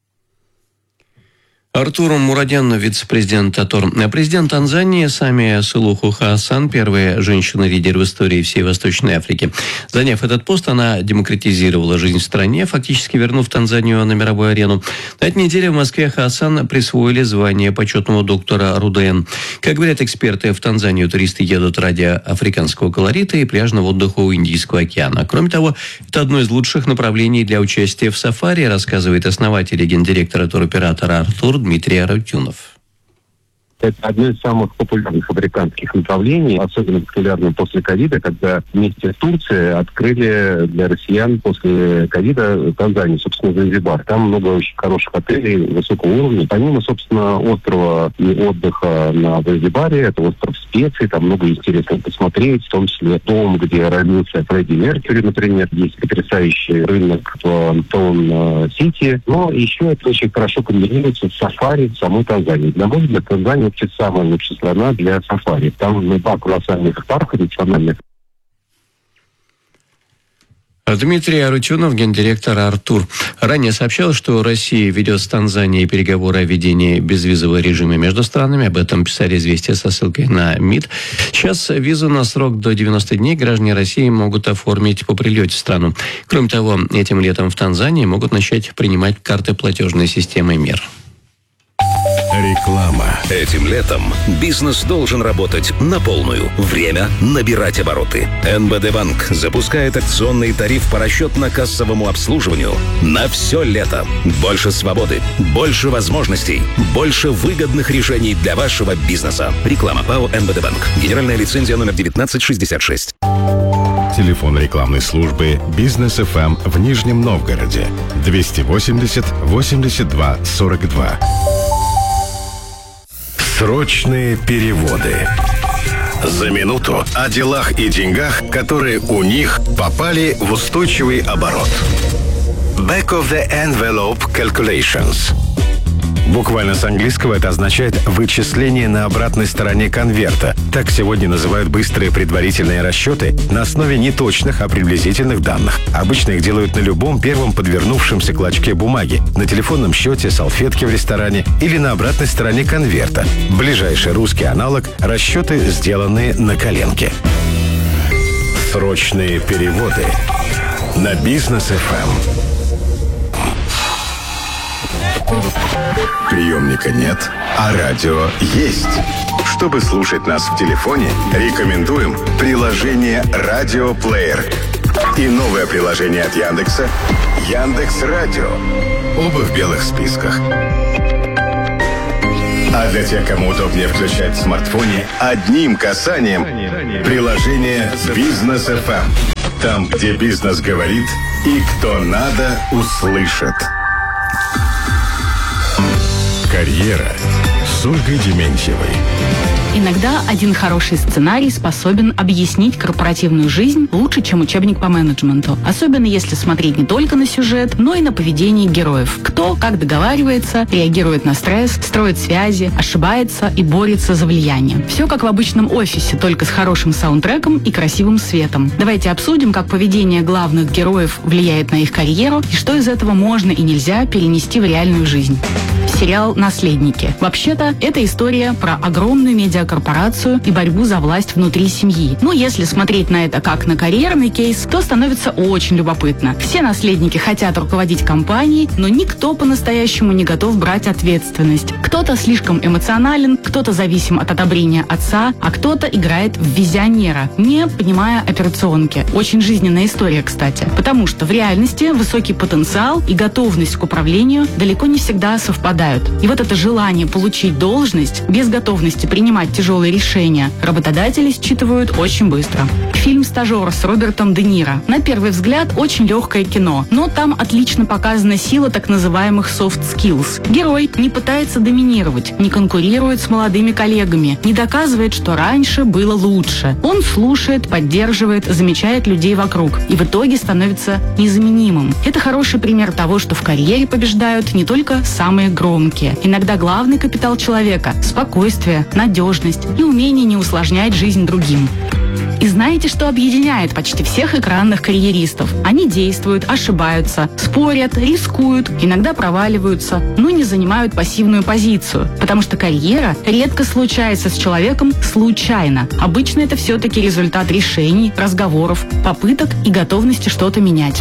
Артур Мурадян, вице-президент АТОР. Президент Танзании Самия Сулуху Хасан, первая женщина-лидер в истории всей Восточной Африки. Заняв этот пост, она демократизировала жизнь в стране, фактически вернув Танзанию на мировую арену. На этой неделе в Москве Хасан присвоили звание почетного доктора РУДН. Как говорят эксперты, в Танзанию туристы едут ради африканского колорита и пляжного отдыха у Индийского океана. Кроме того, это одно из лучших направлений для участия в сафари, рассказывает основатель и гендиректор туроператора Артур Дмитрий Арутюнов. Это одно из самых популярных африканских направлений, особенно популярно после ковида, когда вместе с Турцией открыли для россиян после ковида Танзанию, собственно, Занзибар. Там много очень хороших отелей высокого уровня. Помимо, собственно, острова и отдыха на Занзибаре, это остров специй, там много интересного посмотреть, в том числе дом, где родился Фредди Меркьюри, например, есть потрясающий рынок в Таун-Сити. Но еще это очень хорошо комбинируется с сафари в самой Танзании. Для мой взгляд, Танзания это самая лучшая страна для сафари. Там два колоссальных парка национальных. Дмитрий Арутюнов, гендиректор Артур. Ранее сообщалось, что Россия ведет с Танзанией переговоры о введении безвизового режима между странами. Об этом писали «Известия» со ссылкой на МИД. Сейчас визу на срок до девяноста дней граждане России могут оформить по прилете в страну. Кроме того, этим летом в Танзании могут начать принимать карты платежной системы МИР. Реклама. Этим летом бизнес должен работать на полную. Время набирать обороты. эн бэ дэ Банк запускает акционный тариф по расчетно-кассовому обслуживанию на все лето. Больше свободы, больше возможностей, больше выгодных решений для вашего бизнеса. Реклама ПАО эн бэ дэ Банк. Генеральная лицензия номер девятнадцать шестьдесят шесть. Телефон рекламной службы «Бизнес эф эм» в Нижнем Новгороде двести восемьдесят восемьдесят два сорок два. Срочные переводы. За минуту о делах и деньгах, которые у них попали в устойчивый оборот. Back of the envelope calculations. Буквально с английского это означает «вычисление на обратной стороне конверта». Так сегодня называют быстрые предварительные расчеты на основе не точных, а приблизительных данных. Обычно их делают на любом первом подвернувшемся клочке бумаги, на телефонном счете, салфетке в ресторане или на обратной стороне конверта. Ближайший русский аналог – расчеты, сделанные на коленке. Срочные переводы на Бизнес эф эм. Приемника нет, а радио есть. Чтобы слушать нас в телефоне, рекомендуем приложение «Радиоплеер» и новое приложение от Яндекса «Яндекс.Радио». Оба в белых списках. А для тех, кому удобнее включать в смартфоне, одним касанием приложение «Бизнес эф эм». Там, где бизнес говорит и кто надо, услышит. Карьера с Ольгой Дементьевой. Иногда один хороший сценарий способен объяснить корпоративную жизнь лучше, чем учебник по менеджменту. Особенно если смотреть не только на сюжет, но и на поведение героев. Кто как договаривается, реагирует на стресс, строит связи, ошибается и борется за влияние. Все как в обычном офисе, только с хорошим саундтреком и красивым светом. Давайте обсудим, как поведение главных героев влияет на их карьеру и что из этого можно и нельзя перенести в реальную жизнь. Сериал «Наследники». Вообще-то, это история про огромную медиакорпорацию и борьбу за власть внутри семьи. Но если смотреть на это как на карьерный кейс, то становится очень любопытно. Все наследники хотят руководить компанией, но никто по-настоящему не готов брать ответственность. Кто-то слишком эмоционален, кто-то зависим от одобрения отца, а кто-то играет в визионера, не понимая операционки. Очень жизненная история, кстати. Потому что в реальности высокий потенциал и готовность к управлению далеко не всегда совпадают. И вот это желание получить должность без готовности принимать тяжелые решения работодатели считывают очень быстро. Фильм «Стажер» с Робертом Де Ниро. На первый взгляд очень легкое кино, но там отлично показана сила так называемых soft skills. Герой не пытается доминировать, не конкурирует с молодыми коллегами, не доказывает, что раньше было лучше. Он слушает, поддерживает, замечает людей вокруг и в итоге становится незаменимым. Это хороший пример того, что в карьере побеждают не только самые громкие. Иногда главный капитал человека – спокойствие, надежность и умение не усложнять жизнь другим. И знаете, что объединяет почти всех экранных карьеристов? Они действуют, ошибаются, спорят, рискуют, иногда проваливаются, но не занимают пассивную позицию. Потому что карьера редко случается с человеком случайно. Обычно это все-таки результат решений, разговоров, попыток и готовности что-то менять.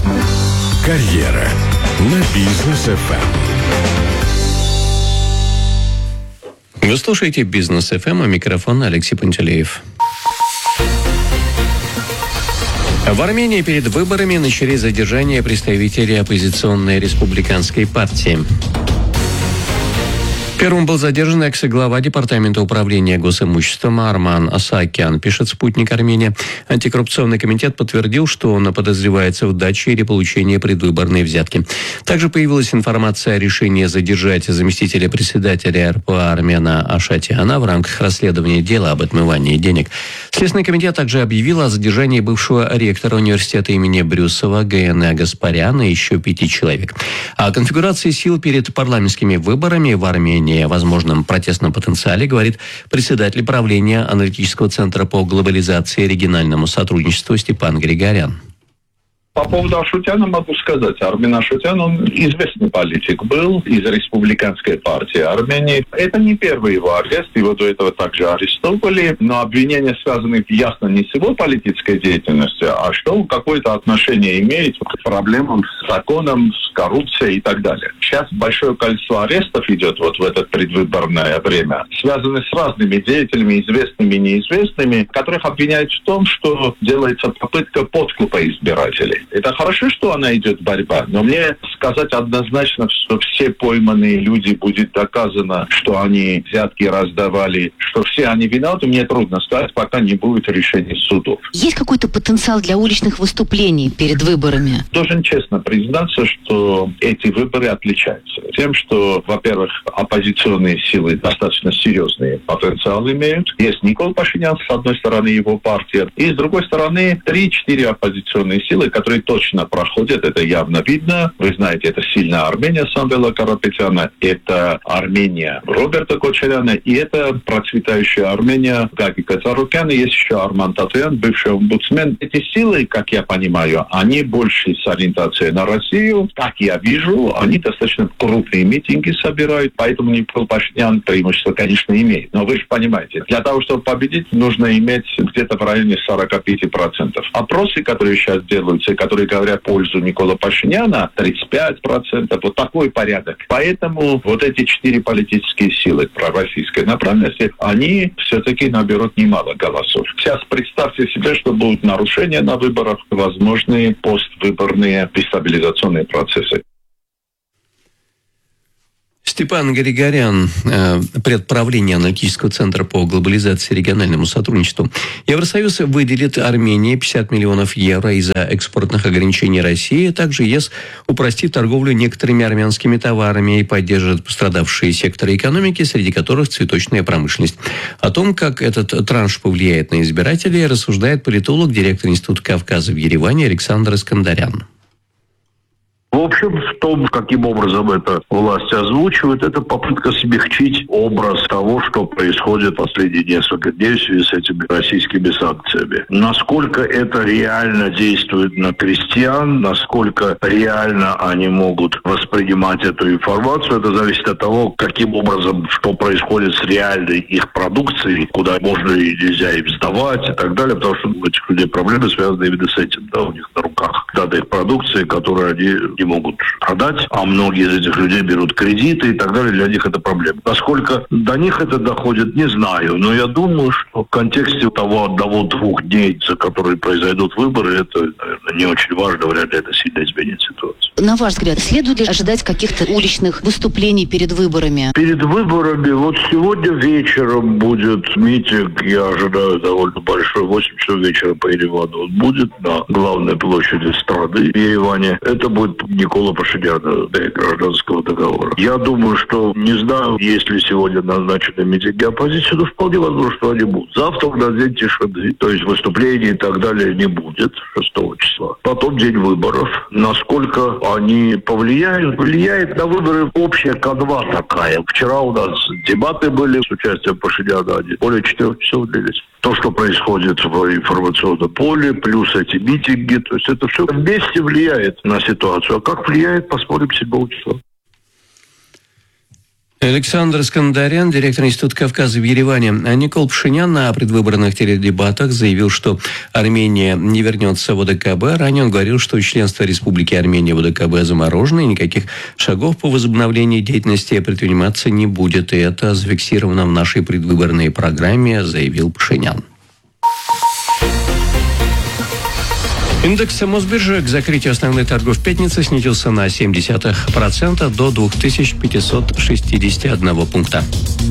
Карьера на Бизнес эф эм. Вы слушаете «Бизнес эф эм», а микрофон Алексей Пантелеев. В Армении перед выборами начали задержание представителей оппозиционной республиканской партии. Первым был задержан экс-глава Департамента управления госимуществом Арман Асаакян, пишет «Спутник Армения». Антикоррупционный комитет подтвердил, что он подозревается в даче или получении предвыборной взятки. Также появилась информация о решении задержать заместителя председателя эр пэ а Армена Ашатяна в рамках расследования дела об отмывании денег. Следственный комитет также объявил о задержании бывшего ректора университета имени Брюсова Гаэне Гаспаряна и еще пяти человек. О конфигурации сил перед парламентскими выборами в Армении о возможном протестном потенциале говорит председатель правления аналитического центра по глобализации и региональному сотрудничеству Степан Григорян. По поводу Ашутяна могу сказать. Армен Ашутян, он известный политик был из республиканской партии Армении. Это не первый его арест, его до этого также арестовали, но обвинения связаны ясно не с его политической деятельностью, а что он какое-то отношение имеет к проблемам с законом, с коррупцией и так далее. Сейчас большое количество арестов идет вот в это предвыборное время, связаны с разными деятелями, известными и неизвестными, которых обвиняют в том, что делается попытка подкупа избирателей. Это хорошо, что она идет борьба, но мне сказать однозначно, что все пойманные люди будет доказано, что они взятки раздавали, что все они виноваты, мне трудно сказать, пока не будет решения судов. Есть какой-то потенциал для уличных выступлений перед выборами? Должен честно признаться, что эти выборы отличаются тем, что, во-первых, оппозиционные силы достаточно серьезные потенциал имеют. Есть Никол Пашинян, с одной стороны, его партия, и с другой стороны, три-четыре оппозиционные силы, которые точно проходят, это явно видно. Вы знаете, это сильная Армения Самвела Карапетяна, это Армения Роберта Кочаряна, и это процветающая Армения Гаги Кацарукяна, есть еще Арман Татуян, бывший омбудсмен. Эти силы, как я понимаю, они больше с ориентацией на Россию. Как я вижу, они достаточно крупные митинги собирают, поэтому Никол Пашинян преимущество, конечно, имеет. Но вы же понимаете, для того, чтобы победить, нужно иметь где-то в районе сорок пять процентов. Опросы, которые сейчас делаются, которые говорят в пользу Никола Пашиняна, тридцать пять процентов, вот такой порядок. Поэтому вот эти четыре политические силы пророссийской направленности, они все-таки наберут немало голосов. Сейчас представьте себе, что будут нарушения на выборах, возможные поствыборные дестабилизационные процессы. Степан Григорян, предправление аналитического центра по глобализации и региональному сотрудничеству. Евросоюз выделит Армении пятьдесят миллионов евро из-за экспортных ограничений России. Также ЕС упростит торговлю некоторыми армянскими товарами и поддержит пострадавшие секторы экономики, среди которых цветочная промышленность. О том, как этот транш повлияет на избирателей, рассуждает политолог, директор Института Кавказа в Ереване Александр Искандарян. В общем, в том, каким образом это власть озвучивает, это попытка смягчить образ того, что происходит последние несколько дней в связи с этими российскими санкциями. Насколько это реально действует на крестьян, насколько реально они могут воспринимать эту информацию, это зависит от того, каким образом, что происходит с реальной их продукцией, куда можно и нельзя им сдавать и так далее, потому что у этих людей проблемы связаны именно с этим, да, у них на руках данной их продукции, которую они не могут продать, а многие из этих людей берут кредиты и так далее, для них это проблема. Насколько до них это доходит, не знаю, но я думаю, что в контексте того одного-двух дней, за которые произойдут выборы, это, наверное, не очень важно, вряд ли это сильно изменит ситуацию. На ваш взгляд, следует ли ожидать каких-то уличных выступлений перед выборами? Перед выборами, вот сегодня вечером будет митинг, я ожидаю довольно большой, восемь часов вечера по Еревану он будет на главной площади страны в Ереване. Это будет Никола Пашиняна, да, гражданского договора. Я думаю, что, не знаю, есть ли сегодня назначены митинги оппозиции, но вполне возможно, что они будут. Завтра у нас день тишины, то есть выступлений и так далее не будет шестого числа. Потом день выборов. Насколько они повлияют? Влияет на выборы общая канва такая. Вчера у нас дебаты были с участием Пашиняна, они более четырех часов длились. То, что происходит в информационном поле, плюс эти митинги, то есть это все вместе влияет на ситуацию. А как влияет, посмотрим седьмого числа. Александр Искандарян, директор Института Кавказа в Ереване. А Никол Пашинян на предвыборных теледебатах заявил, что Армения не вернется в ОДКБ. Ранее он говорил, что членство Республики Армения в ОДКБ заморожено, и никаких шагов по возобновлению деятельности предприниматься не будет. И это зафиксировано в нашей предвыборной программе, заявил Пашинян. Индекс Мосбиржи к закрытию основных торгов в пятницу снизился на семь десятых процента до две тысячи пятьсот шестьдесят один пункта.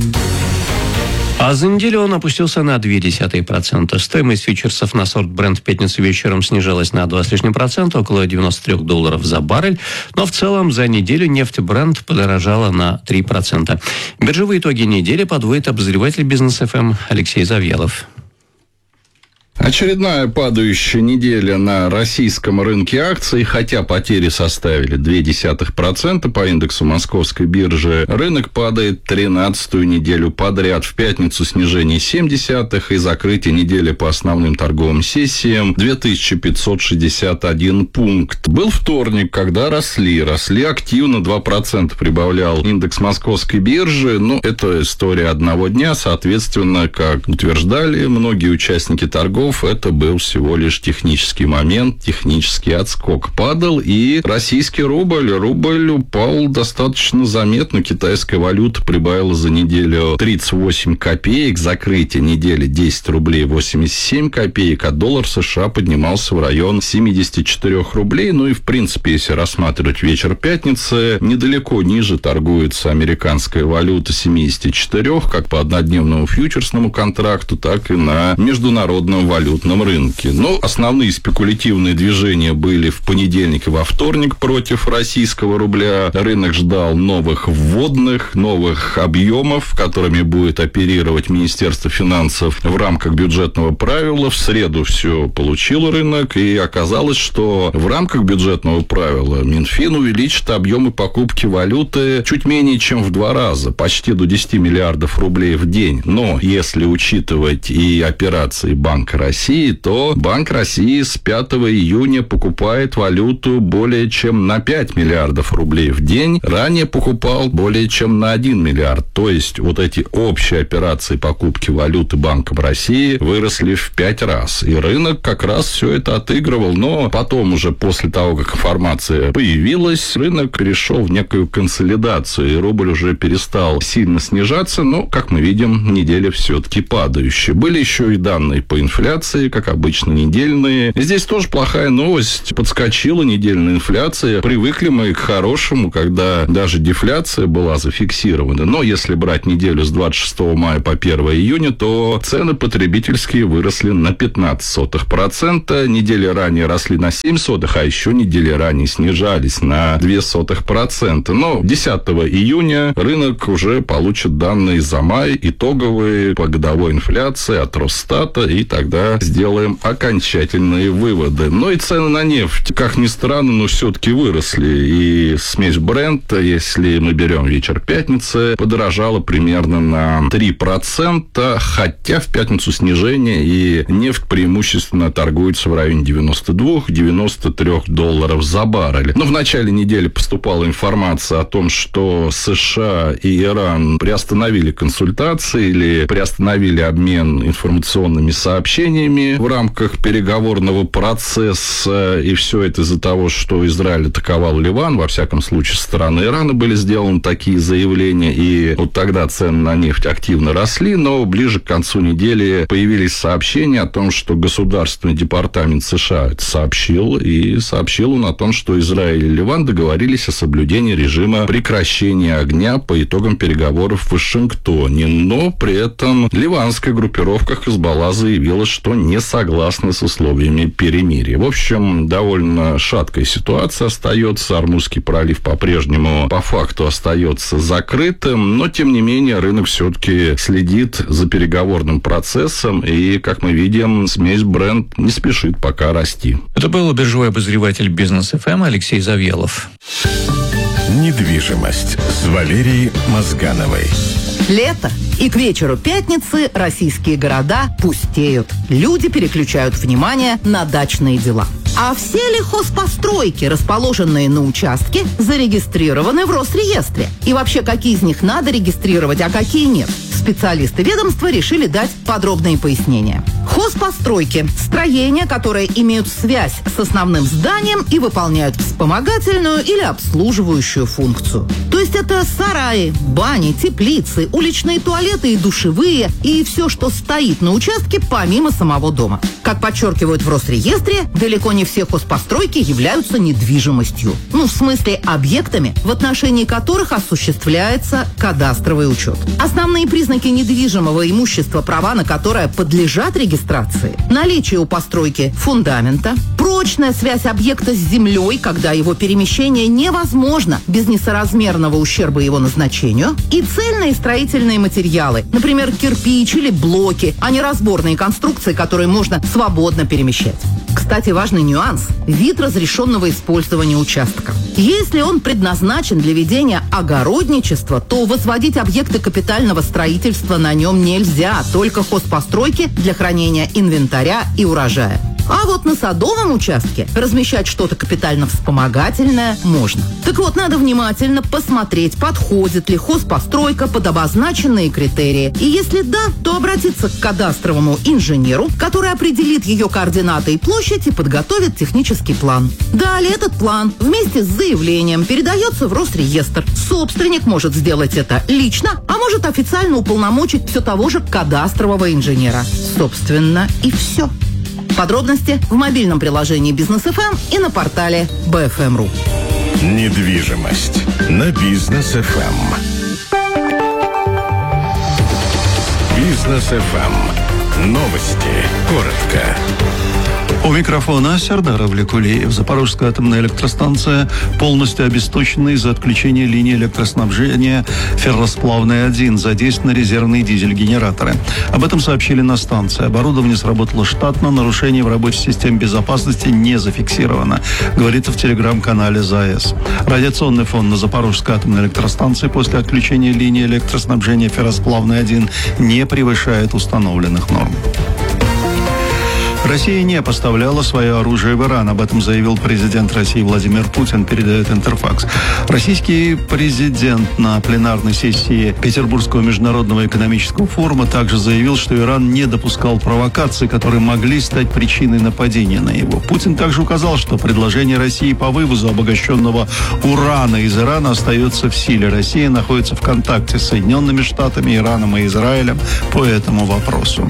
А за неделю он опустился на ноль целых две десятых процента. Стоимость фьючерсов на сорт Brent в пятницу вечером снижалась на два с лишним процента, около девяносто три долларов за баррель. Но в целом за неделю нефть Brent подорожала на три процента. Биржевые итоги недели подводит обозреватель Бизнес эф эм Алексей Завьялов. Очередная падающая неделя на российском рынке акций, хотя потери составили ноль целых две десятых процента по индексу Московской биржи. Рынок падает тринадцатую неделю подряд. В пятницу снижение семь десятых и закрытие недели по основным торговым сессиям две тысячи пятьсот шестьдесят один пункт. Был вторник, когда росли, росли активно, два процента прибавлял индекс Московской биржи. Но это история одного дня, соответственно, как утверждали многие участники торгов, игроков это был всего лишь технический момент, технический отскок. Падал и российский рубль. Рубль упал достаточно заметно. Китайская валюта прибавила за неделю тридцать восемь копеек. Закрытие недели десять рублей восемьдесят семь копеек, а доллар США поднимался в район семьдесят четыре рублей. Ну и, в принципе, если рассматривать вечер пятницы, недалеко ниже торгуется американская валюта семьдесят четыре, как по однодневному фьючерсному контракту, так и на международном валютном рынке. Но основные спекулятивные движения были в понедельник и во вторник против российского рубля. Рынок ждал новых вводных, новых объемов, которыми будет оперировать Министерство финансов в рамках бюджетного правила. В среду все получил рынок, и оказалось, что в рамках бюджетного правила Минфин увеличит объемы покупки валюты чуть менее чем в два раза, почти до десять миллиардов рублей в день. Но если учитывать и операции Банка России, то Банк России с пятого июня покупает валюту более чем на пять миллиардов рублей в день. Ранее покупал более чем на один миллиард. То есть вот эти общие операции покупки валюты Банком России выросли в пять раз. И рынок как раз все это отыгрывал. Но потом уже после того, как информация появилась, рынок перешел в некую консолидацию. И рубль уже перестал сильно снижаться. Но, как мы видим, неделя все-таки падающая. Были еще и данные по инфляции, как обычно, недельные. Здесь тоже плохая новость. Подскочила недельная инфляция. Привыкли мы к хорошему, когда даже дефляция была зафиксирована. Но если брать неделю с двадцать шестого мая по первого июня, то цены потребительские выросли на пятнадцать сотых процента. Недели ранее росли на семь сотых, а еще недели ранее снижались на два сотых процента. Но десятого июня рынок уже получит данные за май, итоговые по годовой инфляции от Росстата, и тогда сделаем окончательные выводы. Но и цены на нефть, как ни странно, но все-таки выросли. И смесь Brent, если мы берем вечер пятницы, подорожала примерно на три процента, хотя в пятницу снижение, и нефть преимущественно торгуется в районе девяносто два - девяносто три долларов за баррель. Но в начале недели поступала информация о том, что США и Иран приостановили консультации или приостановили обмен информационными сообщениями в рамках переговорного процесса, и все это из-за того, что Израиль атаковал Ливан. Во всяком случае, со стороны Ирана были сделаны такие заявления, и вот тогда цены на нефть активно росли, но ближе к концу недели появились сообщения о том, что Государственный департамент США это сообщил, и сообщил он о том, что Израиль и Ливан договорились о соблюдении режима прекращения огня по итогам переговоров в Вашингтоне, но при этом ливанская группировка Хизбалла заявила, что не согласна с условиями перемирия. В общем, довольно шаткая ситуация остается. Армузский пролив по-прежнему по факту остается закрытым, но, тем не менее, рынок все-таки следит за переговорным процессом, и, как мы видим, смесь Brent не спешит пока расти. Это был биржевой обозреватель Бизнес эф эм Алексей Завьялов. Недвижимость с Валерией Мозгановой. Лето, и к вечеру пятницы российские города пустеют. Люди переключают внимание на дачные дела. А все ли хозпостройки, расположенные на участке, зарегистрированы в Росреестре? И вообще, какие из них надо регистрировать, а какие нет? Специалисты ведомства решили дать подробные пояснения. Хозпостройки – строения, которые имеют связь с основным зданием и выполняют вспомогательную или обслуживающую функцию. То есть это сараи, бани, теплицы, уличные туалеты и душевые, и все, что стоит на участке помимо самого дома. Как подчеркивают в Росреестре, далеко не все хозпостройки являются недвижимостью. Ну, в смысле, объектами, в отношении которых осуществляется кадастровый учет. Основные признаки недвижимого имущества, права на которое подлежат регистрации: наличие у постройки фундамента, прочная связь объекта с землей, когда его перемещение невозможно без несоразмерного ущерба его назначению, и цельные строительные материалы, например, кирпич или блоки, а не разборные конструкции, которые можно свободно перемещать. Кстати, важный нюанс – вид разрешенного использования участка. Если он предназначен для ведения огородничества, то возводить объекты капитального строительства на нем нельзя, только хозпостройки для хранения инвентаря и урожая. А вот на садовом участке размещать что-то капитально-вспомогательное можно. Так вот, надо внимательно посмотреть, подходит ли хозпостройка под обозначенные критерии. И если да, то обратиться к кадастровому инженеру, который определит ее координаты и площадь и подготовит технический план. Далее этот план вместе с заявлением передается в Росреестр. Собственник может сделать это лично, а может официально уполномочить все того же кадастрового инженера. Собственно, и все. Подробности в мобильном приложении Бизнес эф эм и на портале би эф эм точка ру. Недвижимость на Бизнес эф эм. Бизнес эф эм. Новости. Коротко. У микрофона Сердар Авликулиев. Запорожская атомная электростанция полностью обесточена из-за отключения линии электроснабжения ферросплавной один. Задействованы резервные дизель-генераторы. Об этом сообщили на станции. Оборудование сработало штатно, нарушений в рабочей системе безопасности не зафиксировано, говорится в телеграм-канале ЗАЭС. Радиационный фон на Запорожской атомной электростанции после отключения линии электроснабжения ферросплавной один не превышает установленных норм. Россия не поставляла свое оружие в Иран. Об этом заявил президент России Владимир Путин, передает Интерфакс. Российский президент на пленарной сессии Петербургского международного экономического форума также заявил, что Иран не допускал провокаций, которые могли стать причиной нападения на него. Путин также указал, что предложение России по вывозу обогащенного урана из Ирана остается в силе. Россия находится в контакте с Соединенными Штатами, Ираном и Израилем по этому вопросу.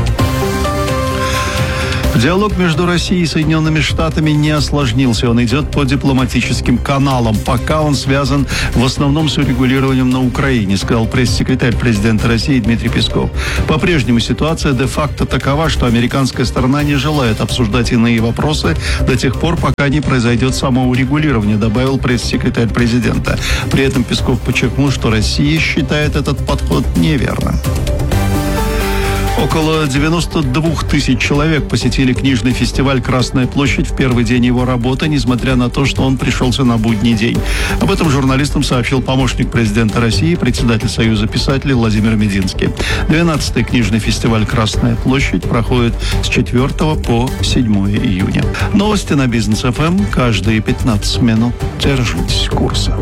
Диалог между Россией и Соединенными Штатами не осложнился. Он идет по дипломатическим каналам. Пока он связан в основном с урегулированием на Украине, сказал пресс-секретарь президента России Дмитрий Песков. По-прежнему ситуация де-факто такова, что американская сторона не желает обсуждать иные вопросы до тех пор, пока не произойдет самоурегулирование, добавил пресс-секретарь президента. При этом Песков подчеркнул, что Россия считает этот подход неверным. Около девяносто двух тысяч человек посетили книжный фестиваль «Красная площадь» в первый день его работы, несмотря на то, что он пришелся на будний день. Об этом журналистам сообщил помощник президента России, председатель Союза писателей Владимир Мединский. двенадцатый книжный фестиваль «Красная площадь» проходит с четвёртого по седьмое июня. Новости на Бизнес эф эм каждые пятнадцать минут. Держитесь курса.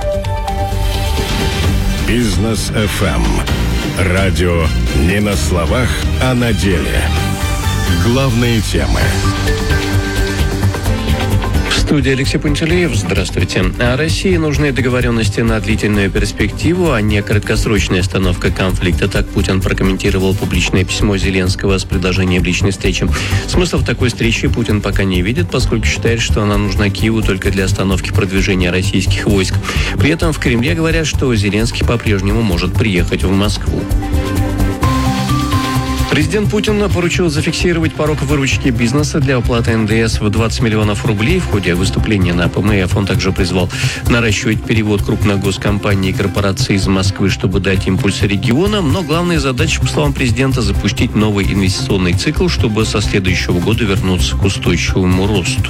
Бизнес эф эм. Радио не на словах, а на деле. Главные темы. В студии Алексей Пантелеев. Здравствуйте. А России нужны договоренности на длительную перспективу, а не краткосрочная остановка конфликта. Так Путин прокомментировал публичное письмо Зеленского с предложением личной встречи. Смысл в такой встрече Путин пока не видит, поскольку считает, что она нужна Киеву только для остановки продвижения российских войск. При этом в Кремле говорят, что Зеленский по-прежнему может приехать в Москву. Президент Путин поручил зафиксировать порог выручки бизнеса для уплаты эн дэ эс в двадцать миллионов рублей. В ходе выступления на пэ эм эф он также призвал наращивать перевод крупных госкомпаний и корпораций из Москвы, чтобы дать импульс регионам. Но главная задача, по словам президента, запустить новый инвестиционный цикл, чтобы со следующего года вернуться к устойчивому росту.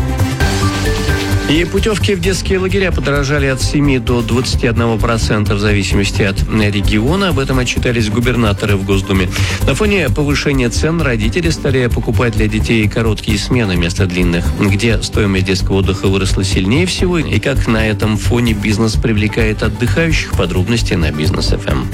И путевки в детские лагеря подорожали от семи до двадцати одного процента в зависимости от региона. Об этом отчитались губернаторы в Госдуме. На фоне повышения цен родители стали покупать для детей короткие смены вместо длинных. Где стоимость детского отдыха выросла сильнее всего и как на этом фоне бизнес привлекает отдыхающих, подробности на Бизнес эф эм.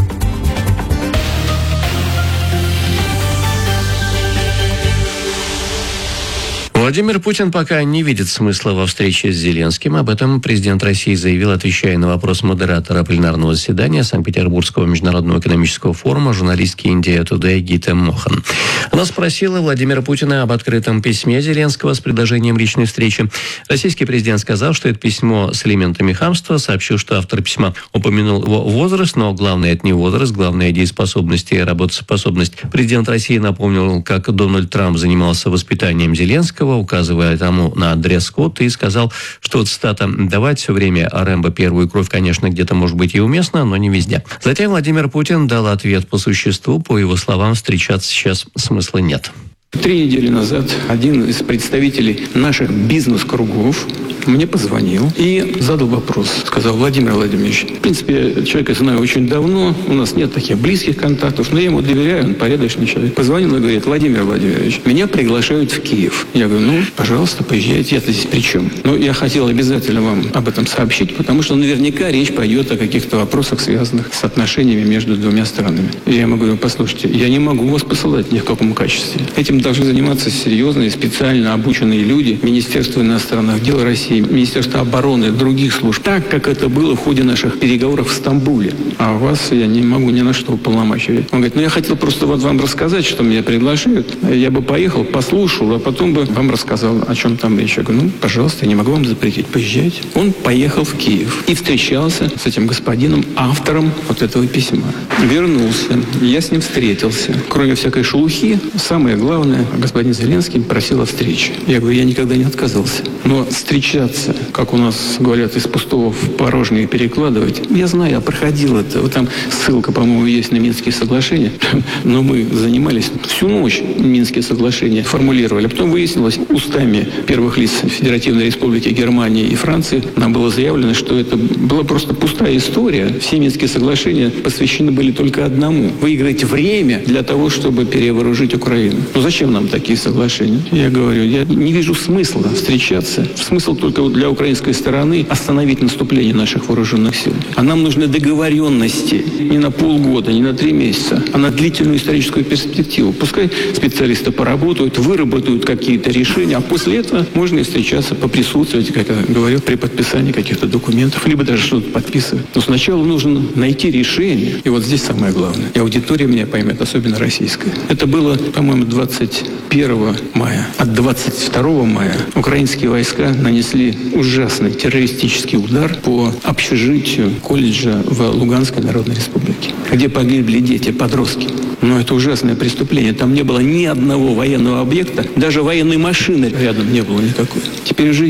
Владимир Путин пока не видит смысла во встрече с Зеленским. Об этом президент России заявил, отвечая на вопрос модератора пленарного заседания Санкт-Петербургского международного экономического форума журналистки Индия Тудэй Гита Мохан. Она спросила Владимира Путина об открытом письме Зеленского с предложением личной встречи. Российский президент сказал, что это письмо с элементами хамства, сообщил, что автор письма упомянул его возраст, но главное это не возраст, главное дееспособность и работоспособность. Президент России напомнил, как Дональд Трамп занимался воспитанием Зеленского, указывая тому на дресс-код, и сказал, что, цитата, «давать все время Рэмбо первую кровь, конечно, где-то может быть и уместно, но не везде». Затем Владимир Путин дал ответ по существу. По его словам, встречаться сейчас смысла нет. Три недели назад один из представителей наших бизнес-кругов мне позвонил и задал вопрос. Сказал: Владимир Владимирович, в принципе, человека знаю очень давно, у нас нет таких близких контактов, но я ему доверяю, он порядочный человек. Позвонил и говорит: Владимир Владимирович, меня приглашают в Киев. Я говорю: ну, пожалуйста, поезжайте, я-то здесь при чем? Но я хотел обязательно вам об этом сообщить, потому что наверняка речь пойдет о каких-то вопросах, связанных с отношениями между двумя странами. И я ему говорю: послушайте, я не могу вас посылать ни в каком качестве. Этим должны заниматься серьезные, специально обученные люди, Министерство иностранных дел России, Министерство обороны, других служб, так, как это было в ходе наших переговоров в Стамбуле. А вас я не могу ни на что уполномачивать. Он говорит: ну я хотел просто вот вам рассказать, что меня приглашают. Я бы поехал, послушал, а потом бы вам рассказал, о чем там речь. Я говорю: ну, пожалуйста, я не могу вам запретить, поезжайте. Он поехал в Киев и встречался с этим господином, автором вот этого письма. Вернулся, я с ним встретился. Кроме всякой шелухи, самое главное, господин Зеленский просил о встрече. Я говорю: я никогда не отказывался. Но встречаться, как у нас говорят, из пустого в порожнее перекладывать, я знаю, я проходил это. Вот там ссылка, по-моему, есть на Минские соглашения. Но мы занимались всю ночь Минские соглашения, формулировали. А потом выяснилось, устами первых лиц Федеративной Республики Германии и Франции нам было заявлено, что это была просто пустая история. Все Минские соглашения посвящены были только одному: выиграть время для того, чтобы перевооружить Украину. Ну зачем нам такие соглашения? Я говорю, я не вижу смысла встречаться. Смысл только для украинской стороны остановить наступление наших вооруженных сил. А нам нужны договоренности не на полгода, не на три месяца, а на длительную историческую перспективу. Пускай специалисты поработают, выработают какие-то решения, а после этого можно и встречаться, поприсутствовать, как я говорил, при подписании каких-то документов, либо даже что-то подписывать. Но сначала нужно найти решение. И вот здесь самое главное. И аудитория меня поймет, особенно российская. Это было, по-моему, двадцать первого мая. От двадцать второго мая украинские войска нанесли ужасный террористический удар по общежитию колледжа в Луганской Народной Республике, где погибли дети, подростки. Но это ужасное преступление. Там не было ни одного военного объекта, даже военной машины рядом не было никакой. Теперь уже